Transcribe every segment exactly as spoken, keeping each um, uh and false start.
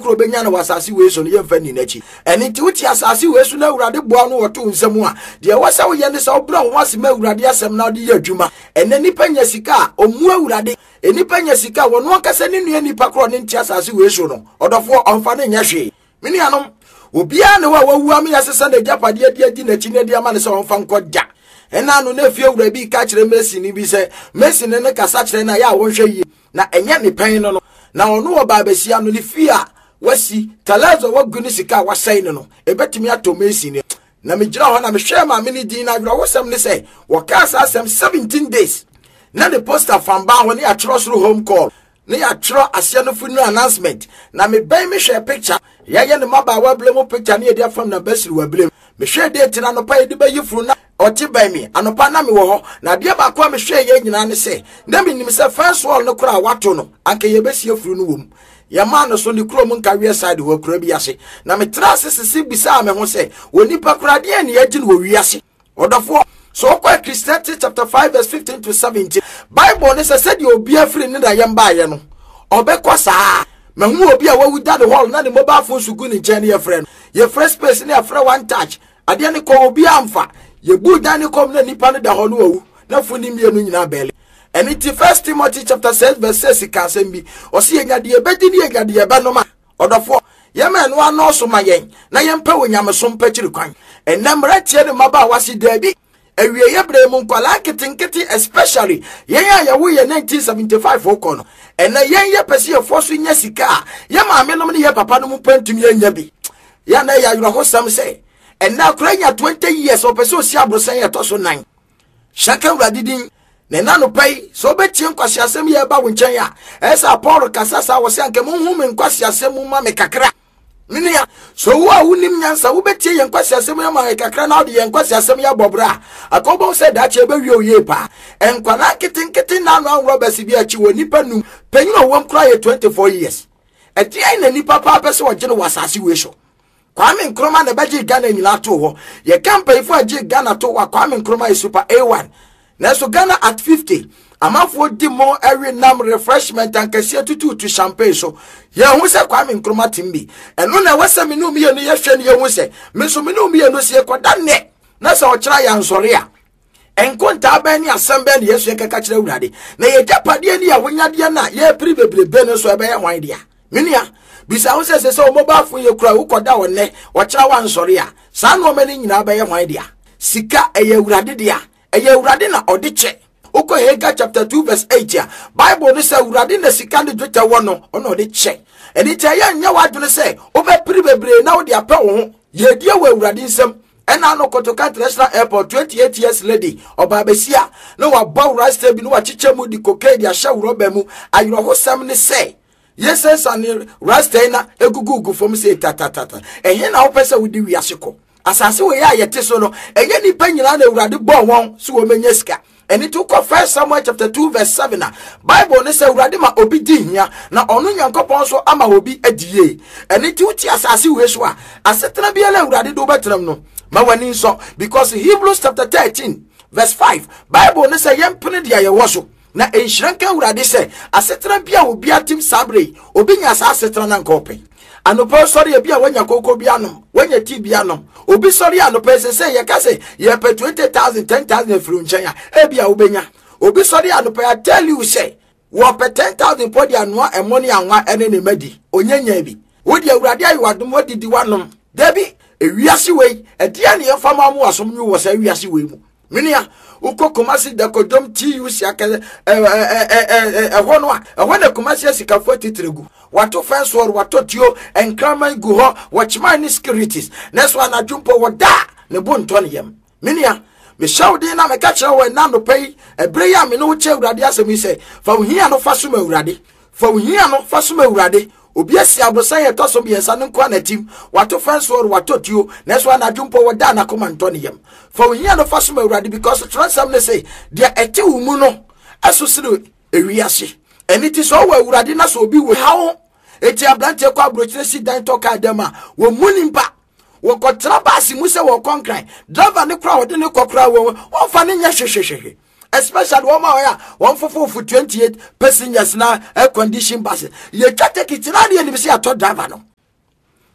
kro benya na wasase we so no yemfa ni nachi eni ti wuti asase we so na urade boa no woto nsam a de wasa wo ye ne sa obra wo wase ma urade asem na de adwuma ene nipa nya sika omu urade enipa nya sika wono akasa ne nua nipa kro ne ntia asase we so no odofo onfa ne nya hwe mini anom obia ne wa wawu am ya sesa na japade adi adi na chi ne dia ma ne se onfa nkoda ena no na fie wura bi ka kire Messi ni bi se Messi ne ne kasa kire na ya wonhwe yi na enya ne pen no no na ono wo ba besia no ne fie a wasi talazo wagu ni sika wasai no no ebetimi ato Messi ni na me gira ho na me hwe ma me ni din na wura wosam ne se wo ka sa asem seventeen days na the poster fan ba ho ne ya trust home call ne ya tro asia no fu no announcement na me ban me hwe picture ya ye ne maba wa blem picture ne ye dia fam na basiri wa blem me hwe date na no pa ye de ba yifuru na oti by me anopa na me wo ho na de ba kwa me hwe ye nyina ne se na me nim se first wall no kura wato no anke ye besie furu no wom ya ma no so ni kuro mun ka wi side wo kura bi ase na me tra sisi bisa me ho se woni pa kura de ne ye gi no wi ase odofo so kwa Christianity chapter five verse fifteen to seventeen Bible ne se said you be free ne da ye mba ye no obekwa saa me hu obi a wawu da the hall na the mobile phone sugu ni nche ne ye friend ye first person ye friend one touch ade ne ko obi amfa ye bu dan ne kom na nipa ne da hall no wawu na funi mienu nyina bele and it first Timothy chapter six verse six ka sembi o se nya de ebedi ne nya de ebe no ma odofo ye me no ano so ma yen na ye mpa wonyame so mpa kiri kwan enam ratie ne maba wasi dabi ewie ye bre mu nkwala kitinkiti especially yen ya ye wo ye nineteen seventy-five okono ena yen ye pese ye foso nya sika ye ma me no ne ye papa no mu pantum ye nya bi ya na ya yuro hosam se ena kura nya twenty years o pese o si abrosan ye to so nine shaka uradidin ne nanu pai so betie nkwasi asem ye ba wo nchen ya esa Paul kasasa wo se anke mu hu me nkwasi asem mu ma me kakra minia so wo a wunim nyansa wo betie ye nkwasi asem ya ma kakra na odi ye nkwasi asem ya bobra akobo se da che be wi oye pa enkwala kitinkiti na no Robert bi achi wo nipa num panyin wo nkra ye twenty-four years eti ai na nipa pa pese wo gene wasase we so Kwame Nkrumah na baji Ghana nyina to ho ye campaign for agi Ghana to wa Kwame Nkrumah is super A one na so Ghana at fifty amafo di mo every nam refreshment and kese tutu to champagne so ye hu se Kwame Nkrumah timbi eno na wasa me no me ye no ye hwe ne ye hu se me so me no me ye no se koda ne na se o kira ya nsore a enkonta ba ni asembe ne yesu ekeka kira urade na ye japade ni a wonyade na ye pribebrebe no so ebe ye hwan dia minia bisa hu se se so mobile phone ye kura ukoda wonne o kira wa nsore a sa no mani nyina ba ye hwan dia sika eye urade dia eye urade na odiche Oko Haggai chapter two verse eight ya Bible ne say urade na sika ne dweta wono ono de che eni tie ya nya wadwene say obe bebre na wo de apɛ wo ho ye die wa urade nsam ena no Kotoka International Airport twenty-eight years lady oba besia no wa baw rasta bi no wa chiche mu di koke di ahya wroba mu ayro hosam ne say yes and rasta na egugugu fom say tatatata ehye na wo pese wo di wiase ko asase we ya yete so no enye ni pa nyina na urade bo won so wo menya sika. And it took First Samuel chapter two verse seven. Bible ne say urade ma obi di hia na onu Nyankopon so ama obi adie. And it uti asase we so a asetena bia la urade do betram no. Ma wani so because Hebrews chapter thirteen verse five Bible ne say yempene dia ye wo so na enhranka urade say asetena bia obi atim sabre obi nya asetena na nkope. Anopo sorry e bia wanya koko bia no wanya ti bia no obi sorry anopo se say ye ka say ye pe twenty thousand ten thousand fru nchen ya e bia obenya obi sorry anopo I tell you say wo pe ten thousand podi anoa e money anwa ene ne madi onyanya bi wo di awurade ayi wadom wadidi wanom debi e wiase wei e dia ne yefama mu asom nyu wo sa wiase wei mu minia uko Kumasi da kodom ti usi akale eh eh eh eh hono a ehona Kumasi asika forty tregu wato fence war wato tio enkraman gu ho watchman ni securities next one adwumpo woda ne bonto ne yam minia me shawde na me ka kire we na no pay ebre ya me no che urade asemi se fa hia no faso ma urade fa hia no faso ma urade obi asi abosan ye toso bi ensa no kwa na tim wato fence war wato tio next one adwumpo woda na komanto ne yam fa hia no faso ma urade because transam ne say dia ete umu no asosire ewiase and it is all urade na so obi we how eti ablante kwa brochire si dan toka dema wo munimpa wo kotra basi mu se wo konkran driver ne kra wo de ne kokra wo wo fa ne nya hwehwehwe especially wo ma ya wo fofo for twenty-eight passengers na air condition bus ye twate kitina ne ni bi se ato driver no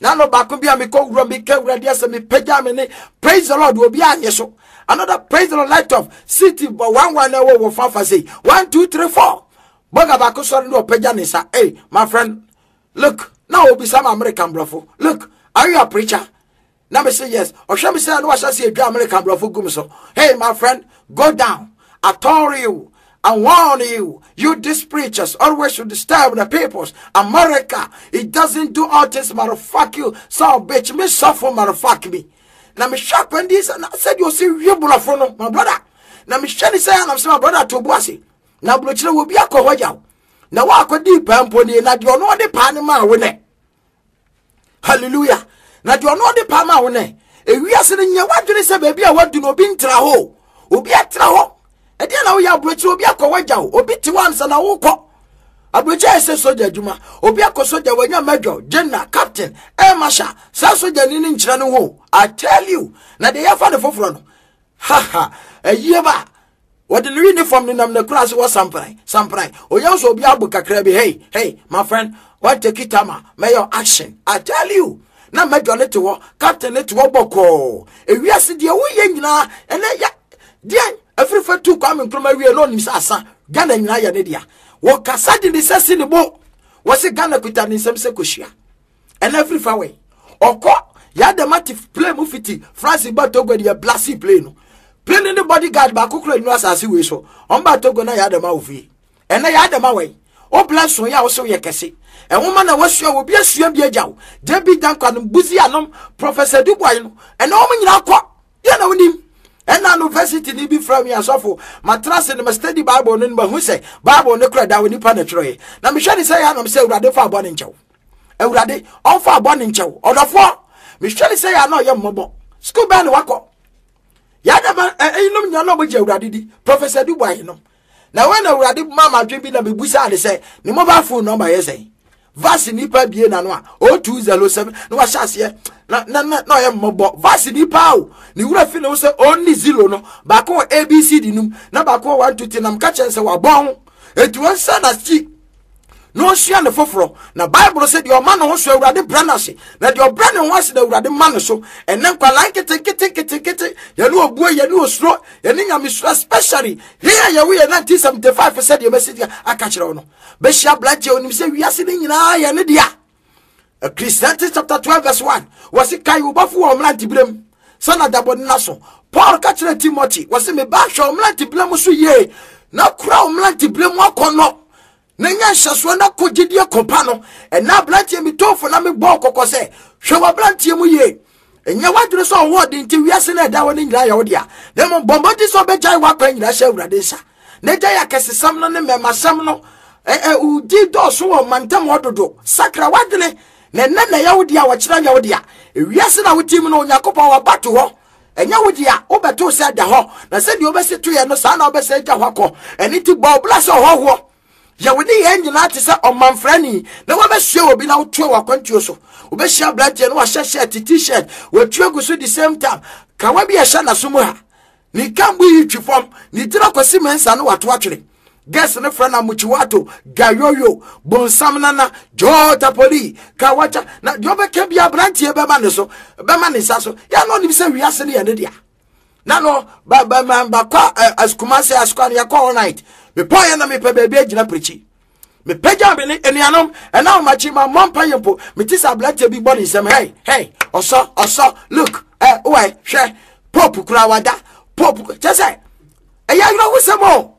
na no ba ko bia me ko wura me ka urade asem me pagya me ne praise the Lord obi anye so another praise the Lord light of city but one one na wo fafa say one two three four boga ba ko so no pagya ne sa hey my friend look now obi some American brofo look are you a preacher now me say yes or shall me say no shall say a American brofo gum so hey my friend go down I told you I warn you, you these preachers always should disturb the peoples. America, it doesn't do all this, motherfuck you. So bitch, me suffer, motherfuck me. Now me shock when this, and I said you see you bulafono, my brother. Now me shani say I'm saying my brother to Bossy. Now Bluchilla will be a cowaja. Now walk with deep pamponi, and you know the Panama winner. Hallelujah. Now you know the Panama winner. If we are sitting here, what do they say, baby? I want to know being traho. Will be a traho. E dia na wo ya abrochi obi akọwaja o obi ti wansa na wo kọ abrochi ese soja adwuma obi akọsoja wanya major general captain air marshal sa soja ni nkyira no ho I tell you na de ya fa de foforo no ha ha aye ba what the uniform ni nam na class was samprai samprai o ya so obi abu kakra bi hey hey my friend what take it ama mayor action I tell you na major ne to captain ne to boko e wiase de wo ye nyina ene ya dia every for two come from we alone is asa Ghana nyina ya ne dia wo kasa de se se ne bo wo se Ghana kuta ne nsem se kohia and every far way okọ ya de matif play mu fiti France ba Togo de blasi play no play ne bodyguard ba kokoro nu asase we so on ba Togo na ya de ma ofi and ya de ma we o bless so ya wo so ye kese e woma na wasua wo bi asua bi agyaw David Dankan buzi anom Professor Dubois no and o mo nyina akọ ya na wonim and na university ni bi from ya sofo matrase ne study Bible no ba hu say Bible ne kura da woni pa na tro na me hwe ni say ya na me say urade fa abo ne nchew urade on fa abo ne nchew odofo me hwe ni say ya na ye mmobo school ban wako ya da ba eyinom nya na oboje urade di Professor Dubois no na when urade mama dwen bi na be busa ade say ni mobile phone number ye say vasi nipa bie na no a zero two zero seven no wa hyase na na na ye mmobo vasi nipa o ni wura fi no say only zero no ba ko A B C D num na ba ko one two three nam ka chen say wa bon etu won sa na chi no sua ne foforo na Bible say the man no so urade branase na the brand no was the urade man so enen kwa like kete kete kete kete ye no obuo ye no osro ye ni nyame so especially here ye we nineteen seventy-five said the message aka kire no be hia blache onim say wiase ni nyina ye ne dia Ecclesiastes chapter twelve verse one was it kai ubafo o mlanti blem sana dabo na so Paul ka kire Timothy was me ba hwa o mlanti blem so ye na kura o mlanti blem akono nenya hyaso na kogidie kopa no ena blantie mi tofo na me bo kokose hwe wa blantie mu ye enya wadure so wo de nti wiase na da woni nyira ya wo dia dem bombodi so be jai wa kwa nyira hye urade sha ne jai akesesam no ne memasam no eh eh udi do so wo mantam ododo sakra wadene ne ne na ya wo dia wo kira ya wo dia wiase na wutim no onyakopa wa bato ho enya wo dia wo beto se da ho na se di obeseto ye no sa na obese ja hwako eni ti bo blase ho ho ya wodi ye nyina te se omanfrani na wo be hye obi na wo tue wa kwantuo so wo be hye blatie no wa hye shirt t-shirt wo tue gusu the same time ka wa bi ye hye na so mu ha ni kambu yi twifom ni tira kwasi mensa no wato atwere guess ne frana muchiwato gayoyo bonsam nana jota poli ka wacha na jobe ke bia brantie be ma ne so be ma ne sa so ya no ni se wiase ne ye ne dia na no ba ba ma ba kwa askumase askwan ya all night me poye na me pe bebe agina prechi me peja be ni enianom e na ma chi ma mompa yempo me tisa blatte bi body sem hey hey oso oso look eh why hwe pop kura wada pop chese e ya yiro wusemo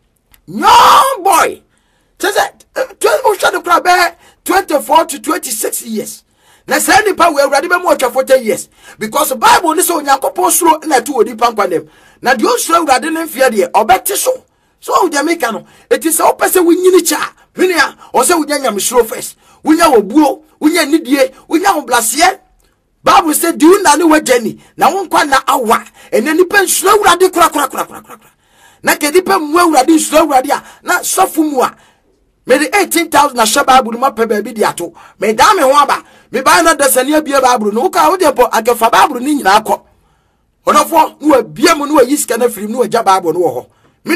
young boy chese o shado kura be twenty-four to twenty-six years na say nipa we awrade be mo atwa forty years because the Bible ni so onyankopon suro na tu odi pankwanem na de o suro awrade ne mfia de obete so so wo de make no it is o pese wunyini cha hwenia o se wunya nyam suro first wunya obuo wunya nidie wunya hoblase Bible say do na ne wagani na wonkwa na awa ene nipa suro awrade kura kura kura kura kura na kedipa mu awrade suro awrade a na sofu mu a me the eighteen thousand na shaba Bible ma pe ba bi de ato me da me ho aba me ba na dasania bia Bible no ka wo de po agafa Bible ni nyina akọ onofo no abia mu no ayiska na firim no agya Bible no ho menia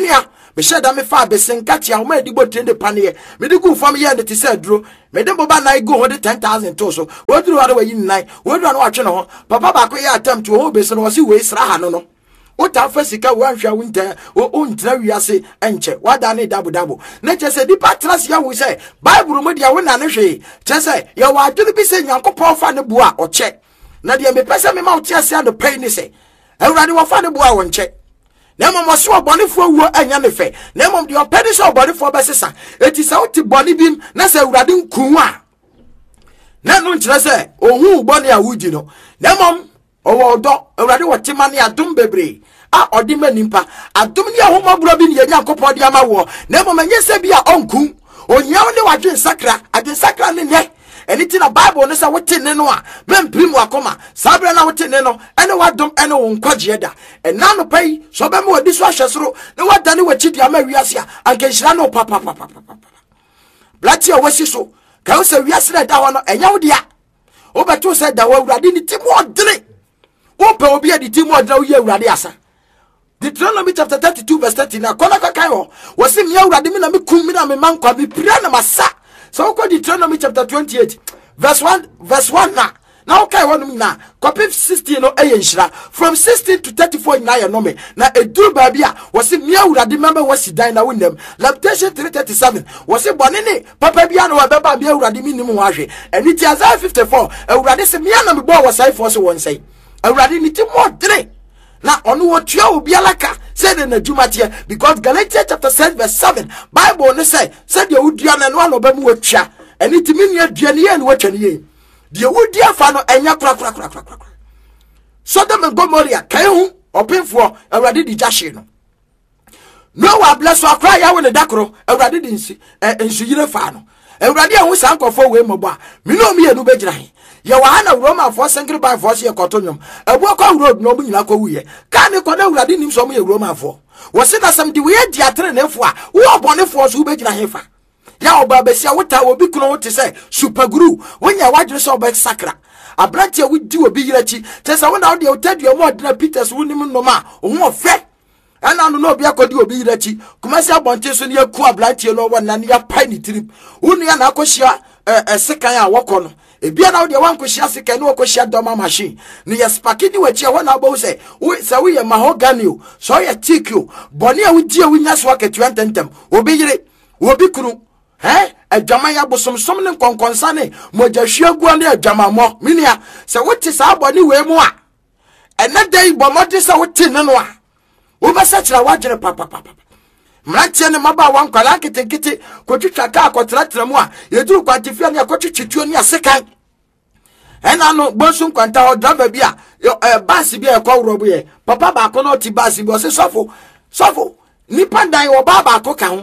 me share da me fa besenkati a wo ma di botre de pane me di gu fam ye ne ti say duro me de boba na go ho de ten thousand to so wo duro wa yin nine wo duro na wa twe no papa ba ko ye attempt wo be so no si we sra ha no no o ta fa sika wo anhwa winter o ntra wiase enche wada ne dabo dabo na che se di patras ya wo say bible mu dia wo na ne hwe che say ye wa aduru bi se nyankopon fa ne bua o che na dia me pese me ma o ti ase ando pay ni se ewrade wo fa ne bua wo nche na mom so obonefo wuo anya ne fe na mom de opede so obonefo besesa eti sa uti boni bim na se ewrade nkun a na no nkyere se ohun boni a wuji no na mom owo odo ewrade wotima ne adom bebre a odi manimpa adom ne ahomabro bi ne yankopon de ama wo na mom anye se bia onkun onyaw ne wadwen sakra adwen sakra ne ne anything a Bible no say what ne no a memprim wakoma sabre na what ne no ene wadom ene wo nkwaje da ena no pai so be me wadi so ahwesoro ne wadane wachidi ama wiase a ankenhira no papa papa papa blati o wasi so ka o say wiase na da ho no enya wo dia o beto say da wa urade ni timo odene wo pe obi adi timo odene wo ye urade asa Deuteronomy chapter thirty-two verse thirty na kona ka kai ho wo se me urade mi na me kum mi na me mankwa me pira na masa. So go Deuteronomy chapter twenty-eight verse one verse one na now okay one na copy sixteen no eyenhira from sixteen to thirty-four na ya no me na eduru babia was me awurade member was dan na wonam Lamentation three thirty-seven was bone ne papa bia no wabeba bia awurade mi nim ho ahwe eni ti Isaiah fifty-four awurade se me na me bo wasai for so won say awurade ni ti mo dre na onu wo tua obi alaka say na dwumatie because Galatians chapter six verse seven Bible ne say say de wudua na no no ba mu watwa eni timi ne aduane ye ne watwa ne ye de wudia fa no enya kra kra kra kra kra Sodom and Gomorrah kai hu opemfo awurade di jashe no no wa bless wa kra ya wo ne dakoro awurade di nsi ensu yire fa no awurade a hu sankofo we mobo a me no me enu begira he ye wa ha na Roma for single by force ye kotonyom ebu ko road no mu nyina ko wuye ka ne ko na awurade nim so mo ye Roma for wo se na sam di we di atre na efo a wo obonefo so begira he fa ya oba besia wota obi kuno wote say super guru wonya wadwere so oba sakra abranti a wudi obi yirachi tesa wona wode otadua mo odena Peters wonim no ma wo fe ana no no obi akodi obi yirachi kumasi abonte so ne yaku abranti no wona ne ya pai ni trip wonu ya na akohia eh sekan a wokọ no ebia na wode wankohia sekan no wakohia doma machine ne ya spakidi wachi a wona abo say se wo ye mahogany o so ye teak o boni a wudi a wunya so aketu antentem obi yire obi kunu eh adwama ya bosomsom ne konkonsa ne mogahwiagua ne adwama mo minia se wote sa abone we mu a ene dai bomode se wote ne no a wo besa kira wagere papa papa mrantie ne maba wan kwala ketekete kotwitwa ka akotratra mu a yeduru kwatifia ne akotwitwituo ne asekan ena no bonsu kwanta ho driver bia eh bus bia ekowro boye papa ba ko no ti bus bi o se sofo sofo nipa dan wo baba ko ka ho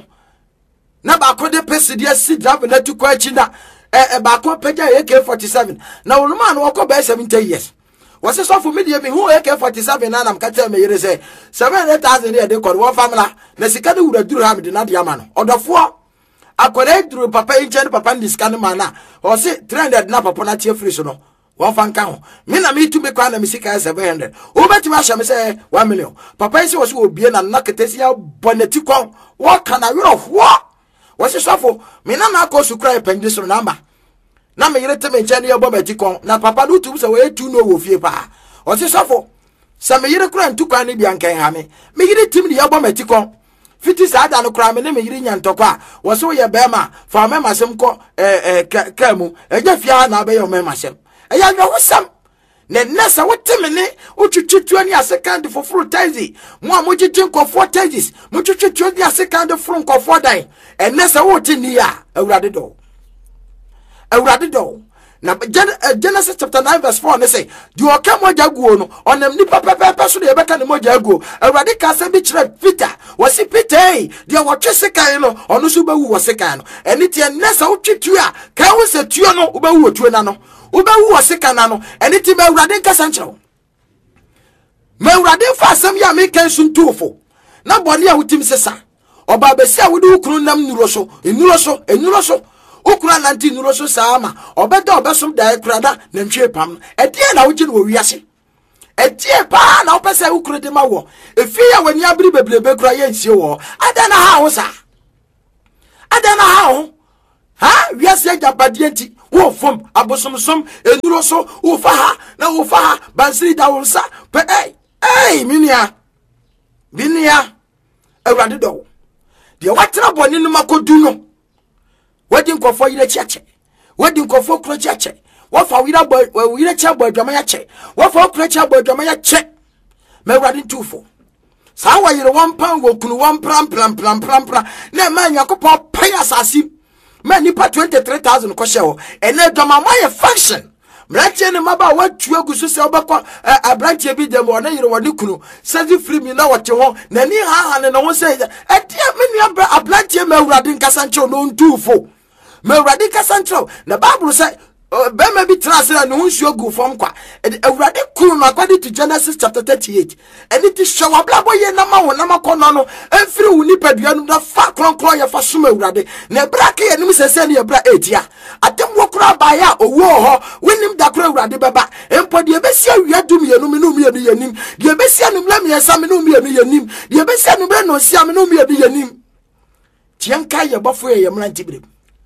na ba ko de presidia si driver na tu kwa chi na eh ba ko peja A K forty-seven na wonu ma no wo ko ba seventy years wose so for media me hu A K forty-seven na nam ka tell me yere say seven hundred thousand e de ko wo family na sika de wura duru ha me de na de ama no odofo akwara duru papa inche papa ndiskan ma na o se three hundred na papa na tie free so no wo fanka ho me na me tu me kwa na me sika seven hundred wo beti ma sha me say one million papa isi wo so obie na na ketesi ya boneti kon wo kana wero ho wose sofo me na na akosu kra epende so namba na me yire teme nche ne yebo matikon na papa no tu se we tu no wo fie pa wose sofo se me yire kra ntu kwa ne bia nkan ha me me yire tim ne yebo matikon fiti sa ada no kra me ne me yire nya ntokwa wose wo ye be ma fa me masem ko eh eh ka mu eja fia na be ye me masem eya nwa wosam ne nessa woteme ne utwitwitu ani asekande for fruit taxi mo amogigin ko for taxis mo twitwitu ani asekande front ko for dan en nessa wotini ya awurade do awurade do na Genesis chapter nine verse four ne say di oka moja guo no onam ni papa papa so de beka ne moja guo awurade ka se bi kire Peter wasi Peter di wotwe sekan no ono so bawu wosekan no eni tie nessa wotwitu a ka wo se tuo no wo bawu otuo na no ubewu wasikana no eni ti be urade nkasa nkyerɛw ma urade fa asɛm ya me kan suntufo na bɔne a wotim sesa ɔba besi a wode ukunu nam nuro so enuro so enuro so ukura nanti nuro so sama obeda obesom da ekrada na ntwe pam ɛdeɛ na wogye no wiase etie pa na opese ukuru de ma wo efi ya wani abiri bebrebe kura ye nsie wo adana ha ho sa adana ha ho ha wiase jabadie nti wo fom abosomsom enuro so wo fa ha na wo fa ha bansiri da wo nsa pe eh eh minia minia ewrade do de watena boni no makodu no wadi nkofo yire cheche wadi nkofo kro cheche wafa wira boy wira che boy dwama ya che wafa kro che boy dwama ya che mewrade ntufo sa wa yire one pound wo kunu one pram pram pram pram pram na ma yakopɔ paya asasi ma nipa twenty-three thousand ko hye ene dwama ma ye function mrache ne maba watu agusu se obakɔ abranche bi dem ona yire woni kunu sazi free mi na wote ho na ni ha ha ne no se etia me nua abranche mewrade nkasa nche no ntufo mewrade nkasa nche na bible say be me bi trase na hunsuo gu fom kwa ewrade kunu no according to Genesis chapter thirty-eight eni ti showa blabo ye na ma wona makono no enfiri wuni padua no da fa kronkron ye fa soma ewrade na brake ye nim sese ne ebra etia atem wokura ba ya owo ho winim da kura ewrade beba empo de besia wia dum ye no me no me ye nim de besia no mla me yesa me no me ye nim de besia no bre no sia me no me ye nim tienka ye bofo ye mra ntibire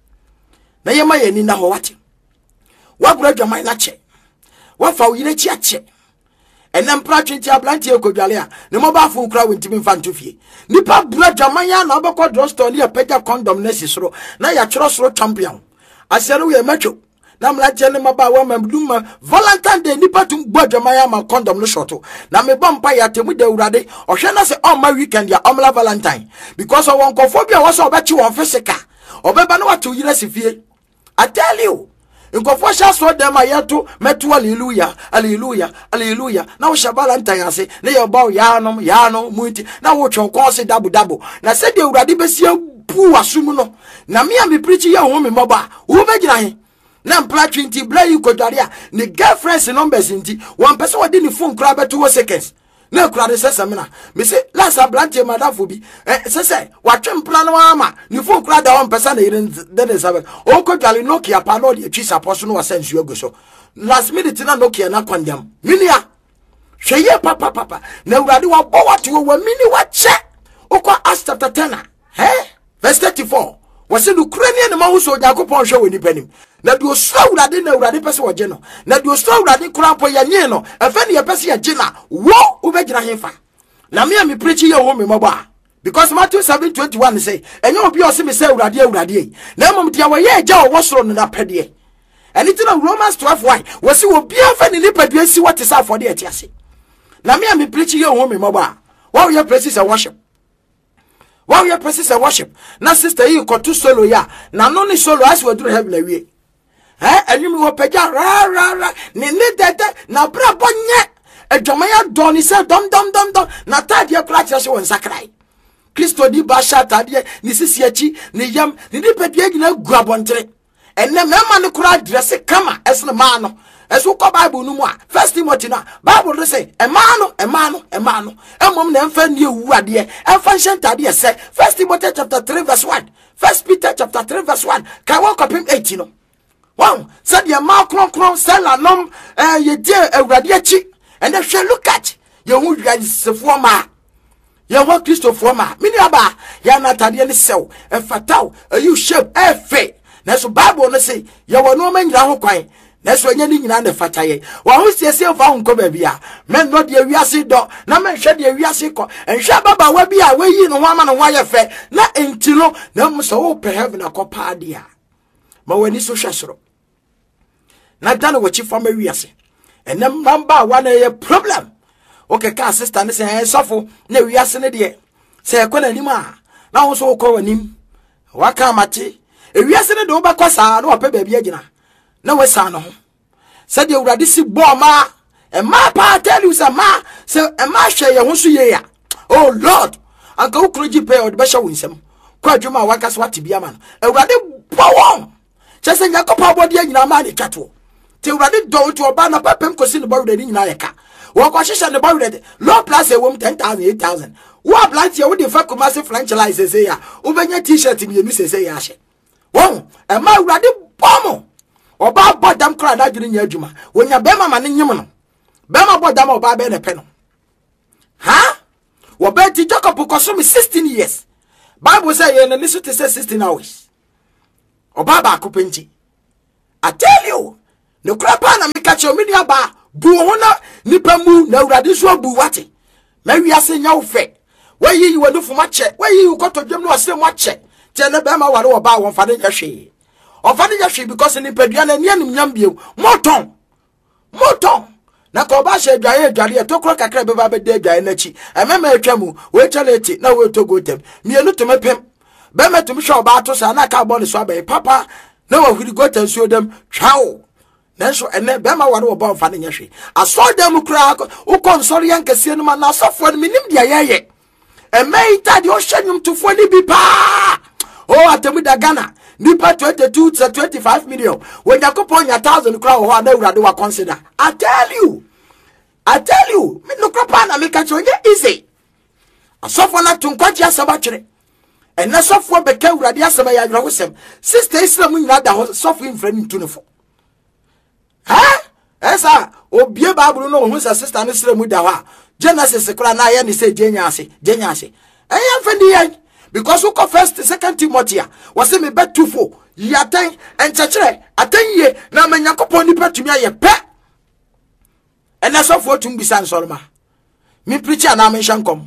na ye ma ye ni na ho wate wagura dwama na che wafa uyire chi ache enam pratwenti ablantie kodwale a ne mobafo kura wentimi mfa ntofie nipa bura dwama ya na obekɔ drugstore ne apagya condom na sisoro na ya kyerɛ soro champion asere we macho na mlache ne maba wa mamduma Valentine Day nipa tum bua dwama ya ma condom no shoto na me bompa ya temu de urade ohwe na se on ma weekend ya omla Valentine because of one kofobia was obechi won physical obeba na watu yire sifie. I tell you nkofo sha so dem ayeto metu hallelujah hallelujah hallelujah na wo sha Valentine ase na ye bawo ya no ya no muti na wo twon ko se dabu dabu na se de urade besia pu asum no na me am preach ye ho me moba wo begina he na mpla twenty bra yi kodware a ne girlfriends numbers nti one person wodi ni phone kra beto seconds na kra de sesa me na me se last ablantie madafo bi eh sese watwe mpla no ama ni phone kra da one person na yire de de sabe o kodware Nokia pa no de twi support no wasensu aguso last minute na Nokia na kwandam minia hweye papa papa na urade wa bo wate wo mini wa che okwa Acts chapter ten eh verse thirty-four wase no Ukrainian ma wo so Yakobon hwe woni panim na do so urade na urade pese wo je no na do so urade krampo ya nye no efe ne ye pese ya je na wo ubegina hefa na me am preach ye wo me moba because Matthew seven twenty-one say enye obi o se me say urade urade na mom dia wo ye ja wo soro no na pede eni ti na Romans twelve one wase wo bia fa ne nipadua si what is afode etiase na me am preach ye wo me moba wo ye praises and worship. While you practice a worship, na sister you got two solo ya. Na no ni solo as we do heaven away. Eh, and you will pay ra ra ra. Ni ni dede na bra bonye. E jomaya doni se dom dom dom dom. Na tadia kratia se won sakrai. Kristo di basha tadia ni sisi echi ni yam ni di pedie gina guabontre. Enne mema ni kura dress kama esne mano. Esu ko Bible no mu a First Timothy na Bible do say e ma no e ma no e ma no emom na emfa nie wu ade e emfa nhyentade say First Timothy chapter three verse one First Peter chapter three verse one kai wo kopim eight no wow said ye ma kron kron sela nom eh ye die awurade achi and if you look at ye hu wiasefo ma ye ho Christopher ma mini aba ya na tade ne sew e fataw you shape e fe na so Bible no say ye wo no ma nyira ho kwan na so nya ni nyina na fataye wa ho siesie fa ho ko ba bia men no de wiase do na men hwe de wiase ko enhwe baba wa bia we yi no ho ama no ho aye fe na entilo na mo so wo pe heaven akopa dia ma wani so hwesoro na dan wo chi fa ma wiase enem namba wa na ye problem okay ka sister ne se en sofo na wiase ne de se ko na nim a na ho so ko wanim wa ka mate e wiase ne de wo ba ko saa na wo pe ba bia gina na we sa no said the urade si bo ma e ma pa tell you say ma say e ma hwe ye ho so ye ya oh Lord anka ukroji pay od be hwe winsem kwa dwuma waka so ate bia ma no urade bo won che se Yakobon abode nyina ma ne twato te urade do to oba na papem kosi ne bo urade nyina ye ka wo kwa hwehwe ne bo urade low plus e wom ten thousand eight thousand wo ablantie wo de fa commerce franchise say ya wo benya t-shirt mi enu say ya hye won e ma urade bo mo oba bodam kra da dwene nya adwuma wonya be mama ne nyim no Bema boy dama oba be ne pe no. Ha? Wo be ti Jacob koso me sixteen years. Bible say ye na nisu te say sixteen hours. Oba ba ko penji. I tell you, no krapa na me catch your media ba bu ho na nipa mu na urade so bu wate. Ma wi ase nya wo fe. Why you were no for my check? Why you got to them no say my check? Tell the Bama what about one father yashi. Or father yashi because in the Pediana and Yan Yambio. Moton. Moton. Na Kobasha Jaya Jalia to crack a crab about the day Jayachi. I remember a chamu, wait a lady, no way to go them. Me a little to pimp. Bema to Michelle Batos and I can't bond the Papa. No one will go to show them. Chow. Then so and then Bema what about father yashi. I saw them crack. Oh, console Yanka Cinema now suffered me dia. And may that you send him to forty be pa. Oh, at the Ghana, Nipa twenty-two to twenty-five million. When you coupon your thousand crowd, or never do I consider. I tell you, I tell you, me no crapana make a choice easy. A software not to quite your sabatry. And the software became radiasama yagrosem. Sister Islam in that software in friend to the Huh? Esa, o bie Bible no who's a sister and Islam with the Genesis kura na ye ni say Jenyase Jenyase eh fendi ye because who first second Timothy was me bet two four ya ten en chechere aten ye na manyakopon ni petumi aye pe ena so for tum bisan sorma me preacher na me shankom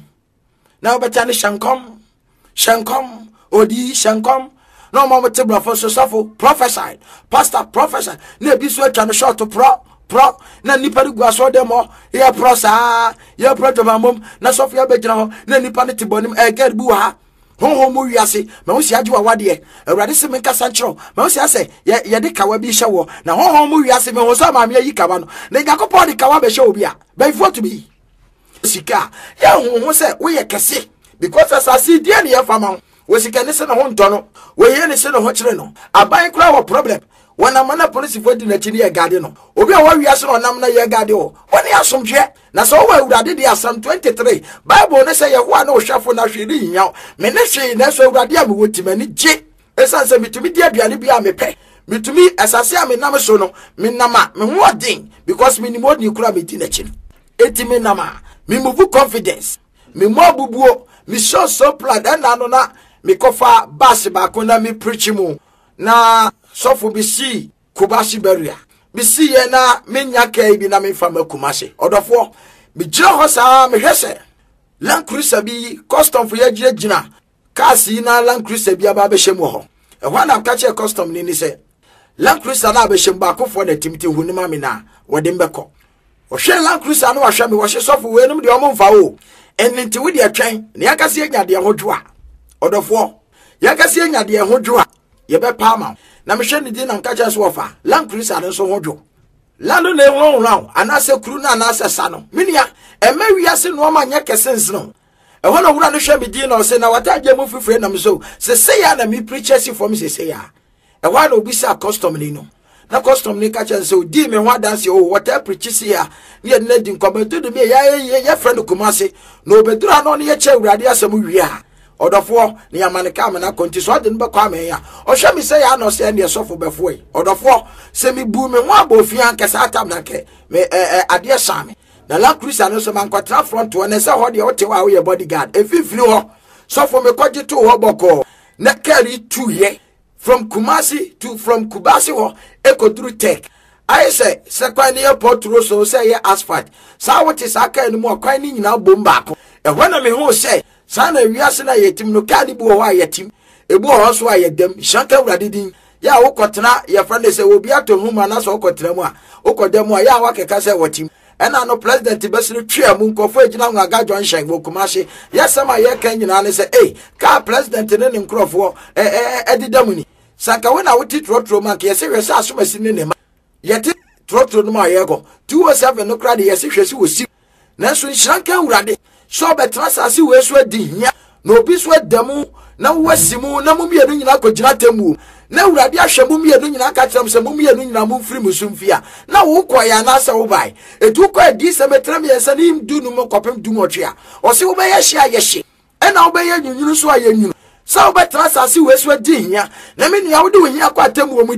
na obeta ni shankom shankom odi shankom no mo te brofo so so prophesy pastor prophesy na bi so atwa no short pro pro na nipa gu aso dem o ye pro sa ye pro to mamom na sofia be gina ho na nipa ne tibonim e gad bu ha honhom mu wiase ma wo si ajuwa wade awurade se menka sanchro ma wo si ase ye ye de kawa bi hye wo na honhom mu wiase me ho so ma me yi kawa no na yakopɔ de kawa be hye obi a be fo to bi sika ye honhom se wo ye kese because asasi die ne ye fama wo sika ne se no ho ntono wo ye ne se no ho kire no aban kura wo problem wana mana police for di na chini ye gade no obi a wa wiase no nam na ye gade o woni asomhwe na so wa awurade di asam twenty-three Bible ne say ye ho na ohwafo na hwe ni nyaw me ne hwe na so awurade a me wotimani je esan se mitumi di aduane bi a me pe mitumi asase a me nam so no me nama me ho odin because me ni mod ni kura me di na chini eti me nama me move confidence me mo bubuo me show so plan na no na me kofa bass ba ko na me preach mu na sofo bisi kubasi beria bisi ye na menya kai bi na me fama kumase odofo me gire ho sa me hwese Land Cruiser bi custom for ye gire gina kasi na Land Cruiser bi aba be hyemu ho e ho na ka che custom ni ni se Land Cruiser na be hyem ba kofo na timti hunu ma me na wode mbekọ o hwe Land Cruiser na wa hwe me wo hye sofo we num de o mo mfa o ennti wo de atwan na yakase anya de ho dwoa odofo yakase anya de ho dwoa ye be pa ma na me hwe ni di na nka che so ofa Land Cruiser no so ho dwo lando na ehwo hwo anase kuru na anase sa no minia ema wiase no ma nya kesens no ehwo na wura no hwe me di na o se na wataje mu fifre na me so se se ya na me preachers for me se se ya ehwo na obi sa custom ni no na custom ni ka che so di me ho dance o wata preachers ya ne na di nkometo do me ya ya friend kumase no obedura no ne ye che urade asem wi a odofo ne yamaneka me na konti so de no bekwa me ya o hwe me se ya no se ne sofo befo e odofo se mi bu me ho abofia ankesa atam na ke me ade same na Land Cruiser no so man kwatra front one se ho de wote wa wo ye bodyguard efifiri ho sofo me kwaje to ho boko na carry two ye from Kumasi to from Kubasi ho ekoduru tech I say second airport road so say ye asphalt sa wote sa kan ni mo kwan ni nyina bom ba ko e ho na me ho say sana wiase na yetim no kadi bu ho ayetim ebu ho so ayedam shanka wurade din ya wokotena ye friend say obi ato huma na so wokotena mu a wokodam a ya wakeka say wotim ena no president besiri twa mu nkofo agina ngaga John Shen wokumashi yesama ye kan nyina ne say eh ka president ne ne nkrofo eh eh edidam ni sanka we na woti trotro man ke yesi hwese asomasi ne ne ma yeti trotro no ma ye go two oh seven no krade yesi hwese wosi na so shanka wurade so betra sase we so adi hia na obi so adamu na wasimu na mu mienu nyina kogina temu na urade ahwemu mienu nyina ka kyerem se mu mienu nyina mu mfiri musumfia na wo koya na se wo bai etu ko adi se metrem ye se ni du nu mo kopem du mo twea o se wo be ye hia ye hye e na wo be ye nyunyunu so aye nyunu so betra sase we so adi hia na me nua wo de wo hia kwa temu wo mu de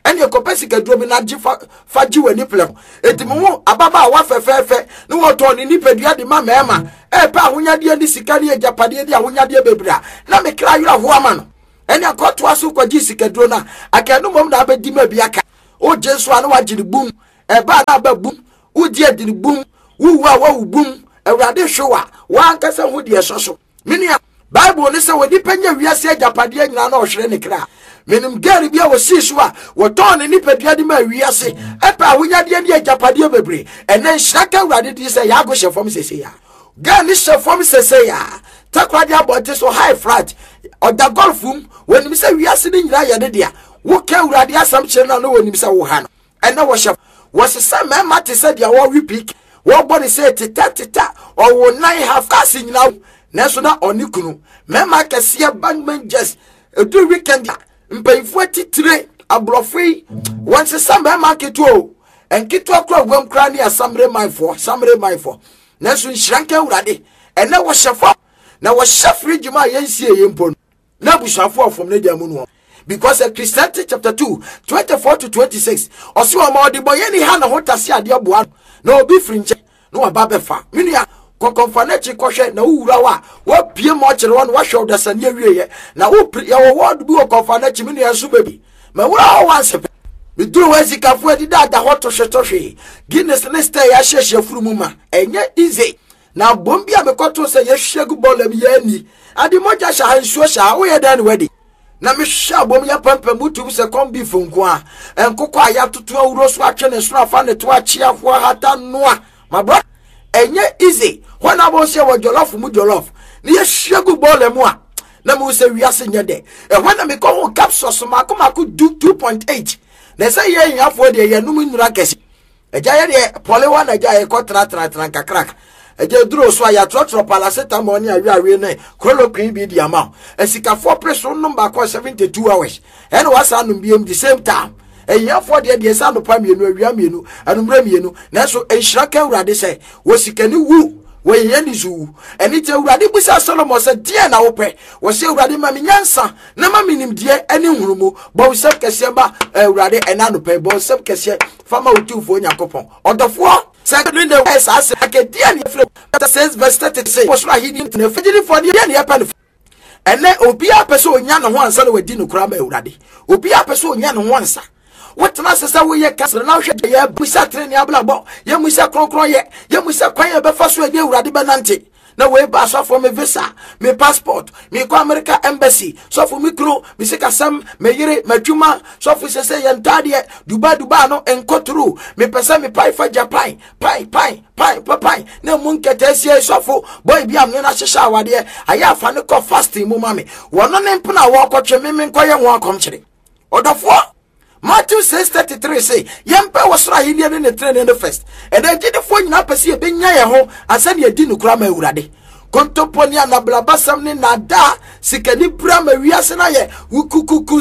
ene ekopa sikaduro bi na gifa fa gi wani plem etimo ababa wa fefefe ne woto ni nipadua de ma mema e pa ahonyade ni sika ne agapade de ahonyade bebra na me kra yura ho ama no ene akoto aso kwa gi sikaduro na akanu mom na abedi ma biaka o jesu anu wagiri bum e ba na ba bum u di adiri bum wu wa wa bum awrade hwewa wa ankasa ho de soso minia Bible ni se wodi panya wiase agapade nyina na ohwere ne kra menim gari bia wo siswa wo ton ni padua de ma wiase epa ahonyade de agapade bebre enen hyaka awrade di se ya go hyefom sese ya ga ni hyefom sese ya takwade abote so high flat oda golfum wonim se wiase ni nyina ya de dia wo ka awrade asam kire na no wonim se wo ha no ena wo hyef wo sese me mate se dia wo repeat wo body se teta teta o wo nine half kasi nyina neso na onikunu mema kese bangman just do weekend mpayifo titire abrofui once some market o enkitu akra gwam kra ne asamre maifo samre maifo neso nhranka urade ene wo hyefo na wo hyefri djuma yensie yempo na bushafo ofom ne dia mu no because Christianity chapter two twenty-four to twenty-six oso ma odiboye ni ha na hotase ade aboa na obi frinche no ababefa minua kokonfanechi kohwe na uwura wa wo pie mo kire won wo hwe dasane awieye na wo ya wo word bi kokonfanechi minua enso baby ma wura wo wanse mi duro wezi kafu edi dada hoto hwetohwe Guinness ne stay ya hyehye furu ma enye easy na bombi abekoto se ye hwegu bolam yani ade moja sha hansuo sha wo ye dan wedi na me hwa bom ya pampa mutum se kombi fonko a enkoko aya toto awuro so atwe ne so afa ne to achiafo hata noa my brother enye easy when abo se wo jollof mu jollof ni ye hwegu bolam a na mu se wiase nye de e when me ko ho capsule so makoma ko two point eight na se ye nyafo de ye num nura kesi eja ye de polewa na eja ye ko tra tra tra kakrak eje duro so ya trotro paracetamol ni awi awi ne chloroquine bi di ama esika for pressure number ko seventy-two hours and was anum bi the same time eya for de de sa no pa mienu awia mienu anumra mienu na so enhiraka urade se wo sikani wu wo ye ni zu eni te urade busa Solomon se die na wo pe wo se urade ma me nyansa na ma minim die eni hurumu bo sep kese ba urade ena no pe bo sep kese fama utufo nyakopon odofo second the west as akadia ni flip that says verse thirty say was right he didn't figure for the any happen and then obia person onya no ho ansa na wadi no kura ma urade obia person onya no ho ansa what na sesa we ye kasra na hwe ye busa treni ablabo ye musa kronkron ye ye musa kwan ye be fa so ade urade be nante na we ba so for me visa me passport me ko America embassy so for me kro me se kasam me yire madwuma so for se se ye ntade duba duba no enkoturu me pesa me pai fa Japan pai pai pai pai na munkete sie so for boy bia me na hyehya awade aya fa ne ko fasting mu mame wono ne mpona wo kotwe me me nkoye ho akom kire odofo Matthew six thirty-three say yempe wasra hili ne ne train ne first and then did the phone na pese e benya ye ho asa ne adi no kura ma urade kontoponi anabla basam ne nada sikani bra ma wiase na ye wukukuku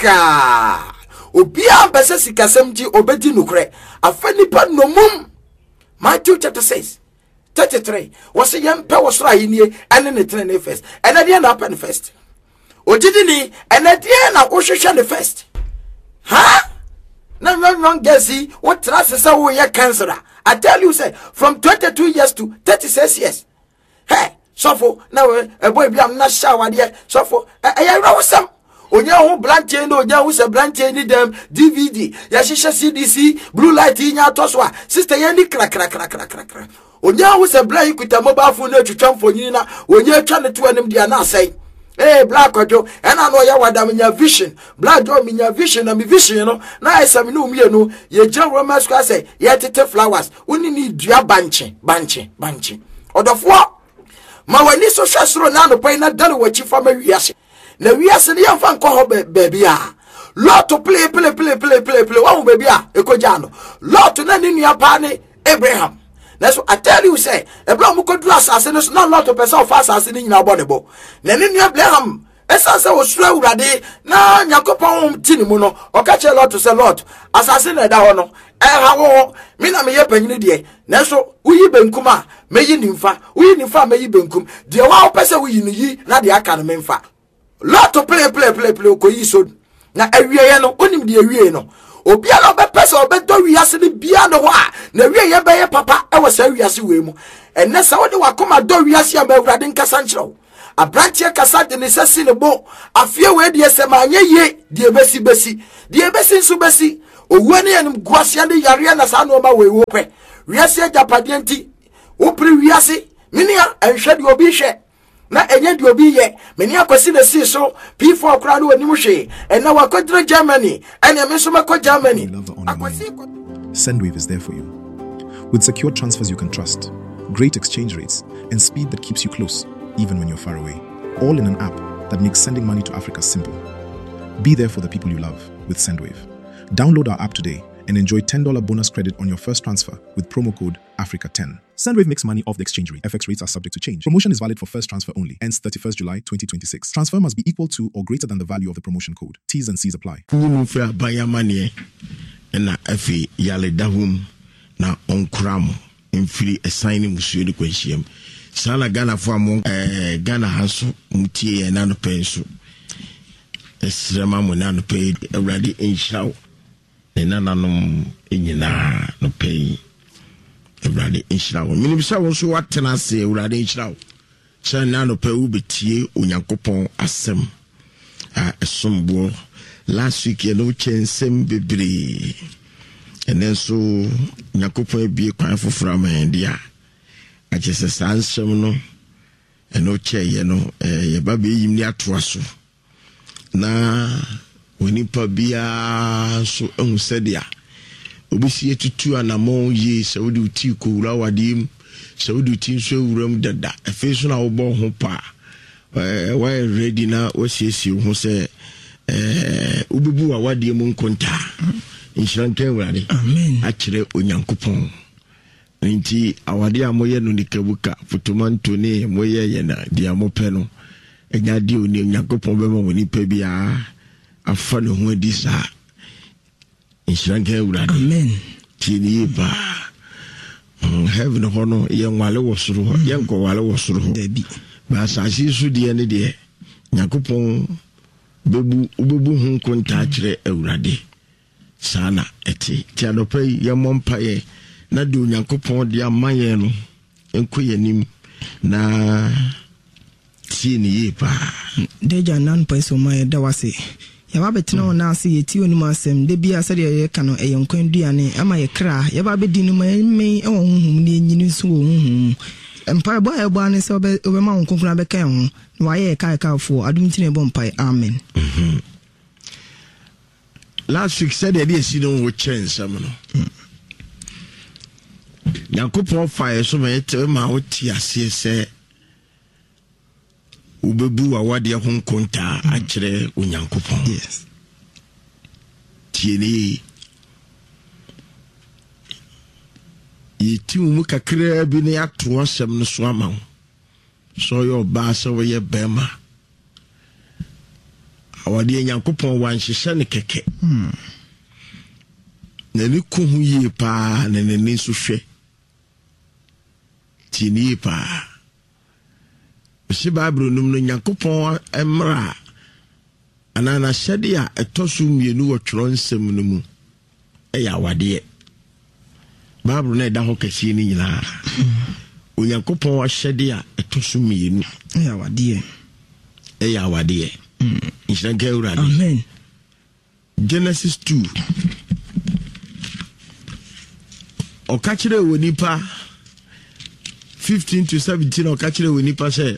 saka obi ambese sikasem ji obedi no kure afani pa nomum Matthew chapter six thirty-three was yempe wasra hili ane ne train ne first and then na happen first ojidi ni and then na ohwehwe ne first. Huh? No, no, no, Gessi, what trust is our year cancer? I tell you, say, from twenty-two years to thirty-six years. Hey, so for now, a boy, I'm not sure, dear. So for I know some. On your own blanche, no, there was a blanche, any them D V D, Yashisha C D C, blue light in your toswa, sister Yanni, crack, crack, crack, crack, crack, crack. On your was a blank with a mobile phone to jump for Nina, when you're trying to tell them they are not saying. Hey, black ojo, and I know ya wada minya vision. Black jo minya vision na mi vision, you know. Na esa mi no mi no. Ye John Romans kwa say, ye tete flowers. Uni ni dua banche, banche, banche. Odofo. Ma wani so hwesoro na no pai na dale wachi fa ma wiase. Na wiase ne yamfa nko ho baby a. Lot to play play play play play play. Wa baby a ekoja no. Lot na ni nua pa ne Abraham. That's what I tell you, say, a blow could do assassin is not lot of person fast assassin in our body. Then in your blame, as I was slow ready, now Yakopon Tinimuno, or catch a lot to say lot, assassin at Dahono, and how Mina may happen in the Naso, we ben kuma, may you nympha, we nympha may you benkum, the wow person we in ye, not the academy fa. Lot to play, play, play, play, coiso. Now, every year no, only the year no. obiara obepesa obedo wiase ne bia no ho a na wie ye beye papa e wasa wiase we mu enne sa wode wakoma do wiase a mawurade nkasa nkyerɛw abrantie kasa de ne sesi ne bo afie we de esema anye ye de besi besi de besi nso besi owuo ne yenim guasia de yare na sa no ma we wo pɛ wiase japade nti wo pri wiase minia enhwe de obi hwe na enye de obi ye meni akwasi na si so P four kra no anim hwe en na wakodre Germany en ya meso makɔ Germany akwasi. Sendwave is there for you with secure transfers you can trust, great exchange rates, and speed that keeps you close even when you're far away, all in an app that makes sending money to Africa simple. Be there for the people you love with Sendwave. Download our app today and enjoy ten dollars bonus credit on your first transfer with promo code Africa ten. Sendwave makes money off the exchange rate. F X rates are subject to change. Promotion is valid for first transfer only. Ends thirty-first July twenty twenty-six. Transfer must be equal to or greater than the value of the promotion code. T's and C's apply. Na afi yale dahum na onkram mfiri assign musuo de kwanhiem sana Ghana fo am eh Ghana haso mutie na no penso esrema mo na no pe awrade enhiraw ne nananom enyina no pe awrade enhiraw minim sha wo so watena se awrade enhiraw sha na no pe wo betie onyankopon asem a esombo. Last week you know chensem bebre and then so nyakopo bie kwan foforo ma dia a chese sansem no and no che ye no ye ba be yim ni ato aso na wonipa bia so ehun sedia obisi etutu anamo yi se wodi uti ko wura wadim se wodi uti so wuram dada efe so na wo bo ho pa eh why ready na wo siesi ho se eh ububu awade mu nkonta inshirante wurade amen akire onyankopon nti awade amoye no nikabuka fotomanto ne moye ye na dia mope no enya di oni onyankopon be ma woni pa bia afa no ho adi sa inshirante wurade amen tini ba heaven hono ye nwale wosoro ye nko wale wosoro dabi ba sa sisu die ne die nyakopon bebu ubebu hun konta kire awurade sana eti ti adopai ye mompaye na de onyankopon de amaye no enko yanim na ti ni yipa deja nan paiso maye da wase ya ba betina wona ase yeti onum asem de bia sɛ de ye ka no ɛyɛ nkwan duane ama ye kra ya ba bedi no me ɛwɔ honhum ne nyini so wɔ honhum empire boy e boy ne se obe obe ma won konkuna be kan ho na wa ye kai kai fo adum tine bo mpai amen. Mhm. Last week said there is no chance am no. Yakopon fire so me tell ma oti ase se ubebu awade ho nkonta akire onyankopon. Yes. Tieni yiti mu kakra bi ne ato asem no so ama so yo ba so ye bema awade nyankopon wan hyehyɛ ne keke hmm na ni ko hu yi pa na ne ni so hwɛ tini pa si Bible num no nyankopon emra anana hyɛde a ɛtɔso mienu wɔ tworo nsɛm no mu ɛyɛ awade Bible na da ho kɛse ni nyina onyankopon ahyɛde a ɛtɔso mienu ɛyɛ awade ɛyɛ awade inhyɛnka urade amen. Genesis two okachire wonipa fifteen to seventeen okachire wonipa sɛ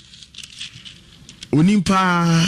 onipa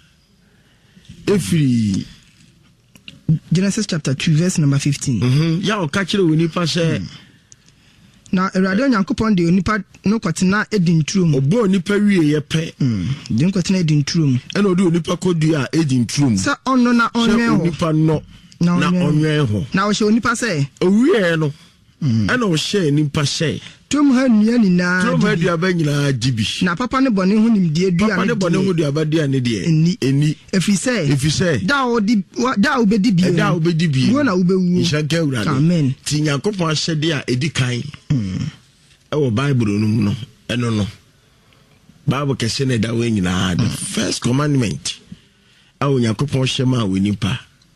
efiri Genesis chapter two verse number fifteen. Mhm ya okachire wonipa sɛ na Awurade Onyankopɔn de onipa no kwatena edintrum obo onipa wie ye pɛ mm de kwatena edintrum ɛna odi onipa kodu a edintrum sa onno na onwe ho onipa no na onwe ho na wo hye onipa sɛ owie no ɛna wo hye onipa sɛ tum ha nua nyina tum ha dua ba nyina dibi na papa ne bɔne ho nimdie dua papa ne bɔne ho dua ba dua ne de eni eni efi sɛ efi sɛ da wo di da wo bedi bi da wo bedi bi wo na wo bewu nhyɛnka urade amen ti Nyankopɔn ahyɛde a edi kan ɛwɔ Bible no mu no ɛno no Bible kɛse ne da wo nyina the first commandment ɛwɔ Nyankopɔn hyɛ ma wo nipa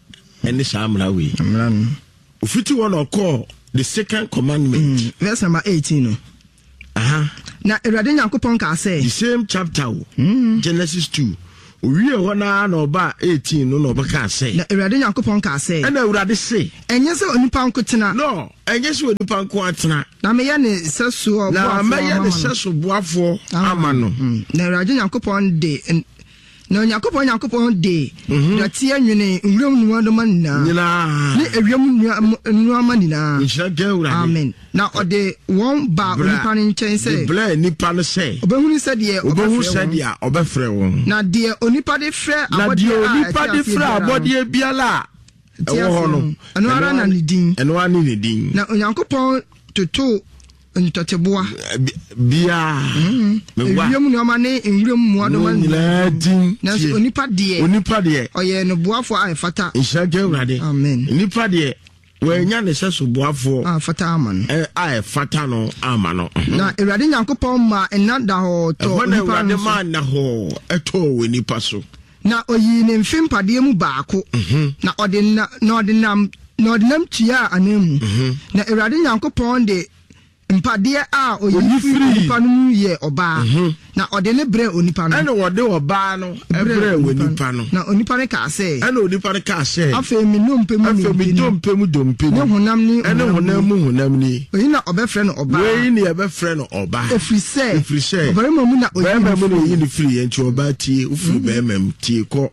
ɛne saa mmara wei mmara no ofiti one or call the second commandment mm. verse number eighteen no aha na Awurade Nyankopɔn ka say the same chapter mm. Genesis two owie hɔ na na ɔba eighteen no na ɔbɛka say na Awurade Nyankopɔn ka say ɛna Awurade say ɛnyɛ sɛ onipa nko tena no ɛnyɛ sɛ onipa nko atena na meyɛ ne sɛso na meyɛ ne sɛso boafoɔ ama no na Awurade Nyankopɔn de na Nyankopɔn Nyankopɔn de na tie nwene nwuram nuadoma nyinaa nyinaa ne ewiem nuama nyinaa nhyira gɛ Awurade amen na ɔde wɔn ba onipa no nkyɛn sɛ bla nipa no sɛ obehunu sɛ deɛ obehunu sɛ deɛ ɔbɛfrɛ wɔn na deɛ onipa de frɛ abɔdeɛ na deɛ onipa de frɛ abɔdeɛ biala ɛwɔ hɔ no ɛno ara na ne din ɛno ara ne din na Onyankopɔn toto ntɔteboa bia mewa ewiem nneɛma ne nwuram mmoadoma nyinaa din na onipa deɛ onipa deɛ ɔyɛ no boafo a ɛfata nhyira gɛ Awurade amen onipa deɛ wɔanya ne sɛ so boafoɔ a fata ama no a ɛfata no ama no na Awurade Nyankopɔn ma ɛna da hɔ tɔ onipa no ma na hɔ ɛtɔ wɔ nipa so na oyi ne mfe mpadeɛ mu baako na ɔde na na ɔde nam na ɔde nam tua anan mu na Awurade Nyankopɔn de mpadeɛ a oyi firi onipa no mu yɛ ɔbaa na ɔde ne brɛ onipa no ɛna wɔde ɔbaa no ɛbrɛ wɔ nipa no na onipa no ka sɛ ɛna onipa no ka sɛ afei mi nnompe mu afei mi dompe mu dompe ne honam ne ɛne honam mu honam ni oyi na ɔbɛfrɛ no ɔbaa oyi ne yɛbɛfrɛ no ɔbaa efiri sɛ efiri sɛ ɔbarima mu na oyi bɛrima mu na oyi ne firi yɛn nti ɔbaa tie ofiri bɛrima mu tie kɔ